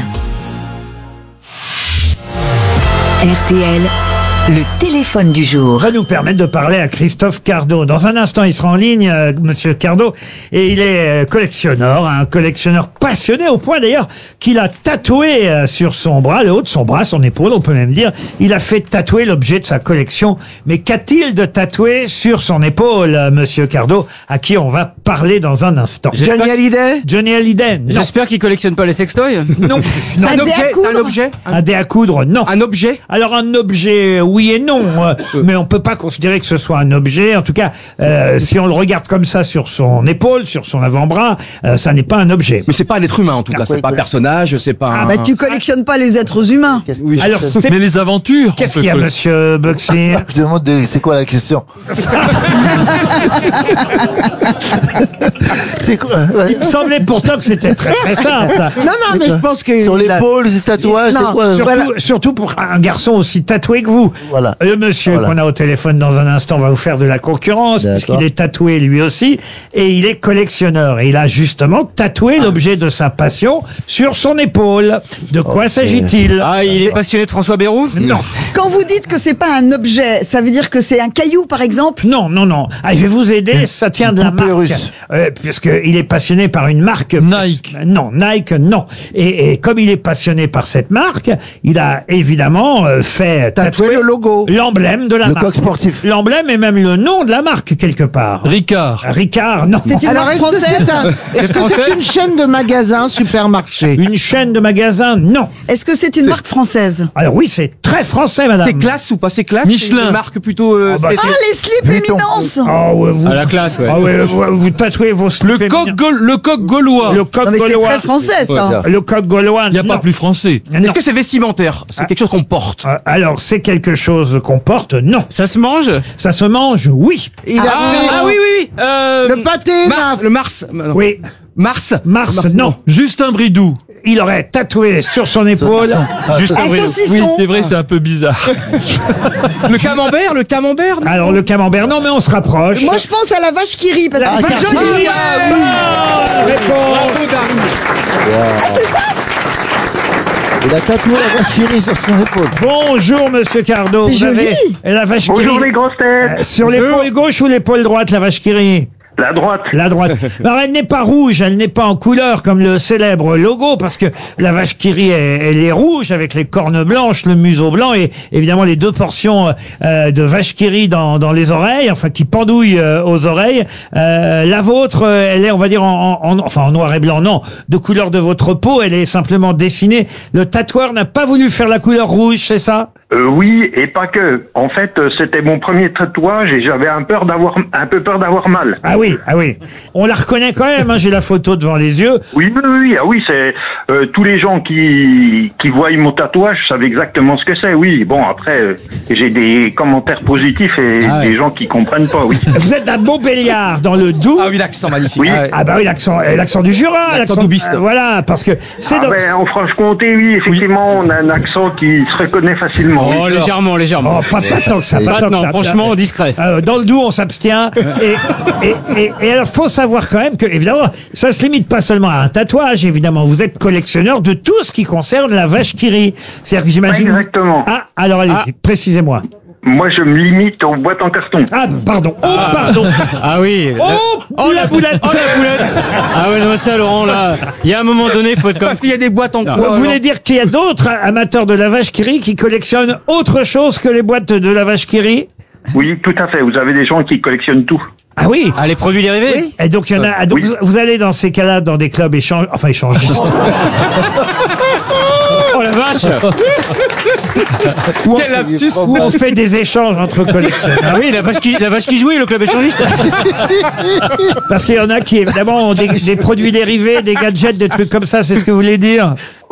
Speaker 5: R T L, le téléphone du jour.
Speaker 1: Va nous permettre de parler à Christophe Cardot. Dans un instant, il sera en ligne, euh, Monsieur Cardot, et il est euh, collectionneur, un collectionneur passionné au point d'ailleurs qu'il a tatoué euh, sur son bras, le haut de son bras, son épaule, on peut même dire, il a fait tatouer l'objet de sa collection. Mais qu'a-t-il de tatoué sur son épaule, euh, Monsieur Cardot, à qui on va parler dans un instant?
Speaker 3: Johnny Hallyday
Speaker 1: Johnny Hallyday, non.
Speaker 17: J'espère qu'il collectionne pas les sextoys.
Speaker 1: Non. non.
Speaker 17: Un objet, un objet,
Speaker 1: Un dé à coudre, non.
Speaker 17: un objet.
Speaker 1: Alors un objet, oui et non, euh, mais on peut pas considérer que ce soit un objet. En tout cas, euh, si on le regarde comme ça sur son épaule, sur son avant-bras, euh, ça n'est pas un objet.
Speaker 6: Mais c'est pas un être humain en tout cas, c'est pas un personnage, c'est pas un...
Speaker 18: Bah, tu collectionnes pas les êtres humains.
Speaker 6: Oui,
Speaker 1: Alors,
Speaker 6: je sais.
Speaker 1: c'est-
Speaker 13: Mais les aventures.
Speaker 1: Qu'est-ce
Speaker 13: on
Speaker 1: qu'il y a,
Speaker 13: peut-
Speaker 1: Monsieur Buxy?
Speaker 19: Je demande de- c'est quoi la question? C'est quoi?
Speaker 1: Il me semblait pourtant que c'était très très simple.
Speaker 3: Non, non, mais je pense que...
Speaker 19: Sur
Speaker 3: il a-
Speaker 19: l'épaule, c'est tatouage,
Speaker 3: Non,
Speaker 19: c'est quoi?
Speaker 1: Surtout,
Speaker 3: Voilà.
Speaker 1: surtout pour un garçon aussi tatoué que vous.
Speaker 19: Voilà.
Speaker 1: Le monsieur
Speaker 19: Voilà.
Speaker 1: qu'on a au téléphone dans un instant va vous faire de la concurrence,
Speaker 19: D'accord.
Speaker 1: puisqu'il est tatoué lui aussi, et il est collectionneur. Et il a justement tatoué l'objet de sa passion sur son épaule. De quoi s'agit-il?
Speaker 17: Ah, il est passionné de François Bayrou?
Speaker 1: Non.
Speaker 18: Quand vous dites que c'est pas un objet, ça veut dire que c'est un caillou, par exemple?
Speaker 1: Non, non, non. Ah, je vais vous aider, ça tient de la
Speaker 19: poupée
Speaker 1: marque.
Speaker 19: russe.
Speaker 1: Euh, puisqu'il est passionné par une marque.
Speaker 13: Nike.
Speaker 1: Non, Nike, non. Et, et comme il est passionné par cette marque, il a évidemment euh, fait
Speaker 3: Tatouer le logo.
Speaker 1: l'emblème de la
Speaker 19: Le
Speaker 1: marque.
Speaker 19: coq sportif.
Speaker 1: L'emblème et même le nom de la marque, quelque part.
Speaker 13: Ricard.
Speaker 1: Ricard, non.
Speaker 18: C'est une
Speaker 3: Alors,
Speaker 18: marque
Speaker 3: est-ce que
Speaker 18: française?
Speaker 3: c'est un- est-ce que c'est une chaîne de magasins, supermarché?
Speaker 1: Une chaîne de magasins, non.
Speaker 18: Est-ce que c'est une marque française?
Speaker 1: Alors oui, c'est très français, madame.
Speaker 6: C'est classe ou pas? C'est classe?
Speaker 13: Michelin.
Speaker 6: C'est une marque plutôt... euh,
Speaker 1: Oh, bah,
Speaker 6: c'est-
Speaker 18: Ah, les slips éminence!
Speaker 1: Ah ouais, vous,
Speaker 17: À la classe, ouais.
Speaker 1: ah ouais, vous, vous tatouez vos
Speaker 13: Le coq, gaul- le coq gaulois.
Speaker 1: Le coq
Speaker 18: Non, mais c'est
Speaker 1: gaulois.
Speaker 18: très français, ça.
Speaker 1: Le coq gaulois,
Speaker 13: Il n'y a pas
Speaker 1: non.
Speaker 13: plus français.
Speaker 1: Non.
Speaker 6: Est-ce que c'est vestimentaire? C'est quelque chose qu'on porte?
Speaker 1: Euh, Alors, c'est quelque chose qu'on porte? Non.
Speaker 17: Ça se mange?
Speaker 1: Ça se mange? Oui.
Speaker 3: Il a
Speaker 17: Ah,
Speaker 3: fait
Speaker 17: ah oui, oui, oui. Euh,
Speaker 3: le pâté,
Speaker 6: Mars,
Speaker 3: là.
Speaker 6: le Mars. non.
Speaker 1: Oui.
Speaker 6: Mars.
Speaker 1: Mars, non.
Speaker 13: Justin Bridou.
Speaker 1: Il aurait tatoué sur son épaule.
Speaker 19: Ah,
Speaker 13: Justin
Speaker 18: Un
Speaker 13: Bridou.
Speaker 18: saucisson.
Speaker 13: Oui, c'est vrai, c'est un peu bizarre.
Speaker 6: Le camembert, le camembert. non
Speaker 1: Alors, le camembert, non, mais on se rapproche.
Speaker 18: Moi, je pense à la vache qui rit, parce que
Speaker 19: Ah,
Speaker 18: c'est
Speaker 19: Cartier.
Speaker 18: joli.
Speaker 1: Ah, bonne réponse.
Speaker 19: Il a tatoué la vache qui rit sur son épaule.
Speaker 1: Bonjour, monsieur Cardot.
Speaker 18: C'est
Speaker 1: Vous
Speaker 18: joli.
Speaker 1: avez la vache qui
Speaker 20: Bonjour
Speaker 1: rit.
Speaker 20: les grosses têtes.
Speaker 1: Euh, Sur l'épaule gauche ou l'épaule droite, la vache qui rit?
Speaker 20: La droite.
Speaker 1: La droite. Alors, elle n'est pas rouge, elle n'est pas en couleur comme le célèbre logo, parce que la vache qui rit, elle, elle est rouge avec les cornes blanches, le museau blanc et évidemment les deux portions euh, de vache qui rit dans, dans les oreilles, enfin qui pendouillent euh, aux oreilles. Euh, la vôtre, euh, elle est, on va dire, en, en, en- enfin en noir et blanc, non, de couleur de votre peau, elle est simplement dessinée. Le tatoueur n'a pas voulu faire la couleur rouge, c'est ça?
Speaker 20: Euh, oui, et pas que. En fait, euh, c'était mon premier tatouage et j'avais un peur d'avoir, un peu peur d'avoir mal.
Speaker 1: Ah oui. oui, ah oui. On la reconnaît quand même, hein, j'ai la photo devant les yeux.
Speaker 20: Oui, oui, oui, ah oui, c'est euh, tous les gens qui qui voient mon tatouage savent exactement ce que c'est. Oui, bon après euh, j'ai des commentaires positifs et
Speaker 17: Ah ouais.
Speaker 20: des gens qui comprennent pas. Oui.
Speaker 1: Vous êtes à Montbéliard, dans le Doubs.
Speaker 6: Ah oui, l'accent magnifique.
Speaker 20: Oui.
Speaker 6: Ah ouais.
Speaker 1: Ah bah oui, l'accent, euh, l'accent du Jura,
Speaker 6: L'accent doubiste.
Speaker 1: euh, voilà, parce que c'est
Speaker 20: Ah
Speaker 1: dans...
Speaker 20: ben, en Franche-Comté, oui, effectivement, on a un accent qui se reconnaît facilement.
Speaker 17: Oh,
Speaker 20: oui.
Speaker 17: légèrement, légèrement.
Speaker 1: Oh, pas, pas tant que ça, pas tant que
Speaker 17: Maintenant,
Speaker 1: ça.
Speaker 17: franchement, discret.
Speaker 1: Euh, dans le Doubs, on s'abstient. et, et, et, et alors, faut savoir quand même que, évidemment, ça se limite pas seulement à un tatouage, évidemment. Vous êtes collectionneur de tout ce qui concerne la vache qui rit. C'est-à-dire que j'imagine...
Speaker 20: Exactement.
Speaker 1: Ah, alors allez,
Speaker 17: Ah.
Speaker 1: précisez-moi.
Speaker 20: Moi, je me limite aux boîtes en carton.
Speaker 1: Ah, pardon. Oh, pardon.
Speaker 17: Ah oui.
Speaker 1: Oh,
Speaker 17: Oh,
Speaker 1: la boulette.
Speaker 17: Oh, la boulette. Ah ouais, non, mais ça, Laurent, là, il y a un moment donné, il faut être comme...
Speaker 6: Parce qu'il y a des boîtes en
Speaker 1: Vous voulez dire qu'il y a d'autres amateurs de la vache qui rit qui collectionnent autre chose que les boîtes de la vache qui rit?
Speaker 20: Oui, tout à fait. Vous avez des gens qui collectionnent tout.
Speaker 1: Ah oui.
Speaker 17: Ah, les produits dérivés.
Speaker 1: Et donc, il y en a. ah, donc
Speaker 20: Oui.
Speaker 1: vous, vous allez dans ces cas-là dans des clubs échange, enfin échangistes.
Speaker 17: Oh la vache.
Speaker 1: où, on,
Speaker 6: Quel lapsus.
Speaker 1: où on fait des échanges entre collectionneurs.
Speaker 17: Ah oui, la vache qui, la vache qui jouait, le club échangiste.
Speaker 1: Parce qu'il y en a qui, évidemment, ont des, des produits dérivés, des gadgets, des trucs comme ça, c'est ce que vous voulez dire?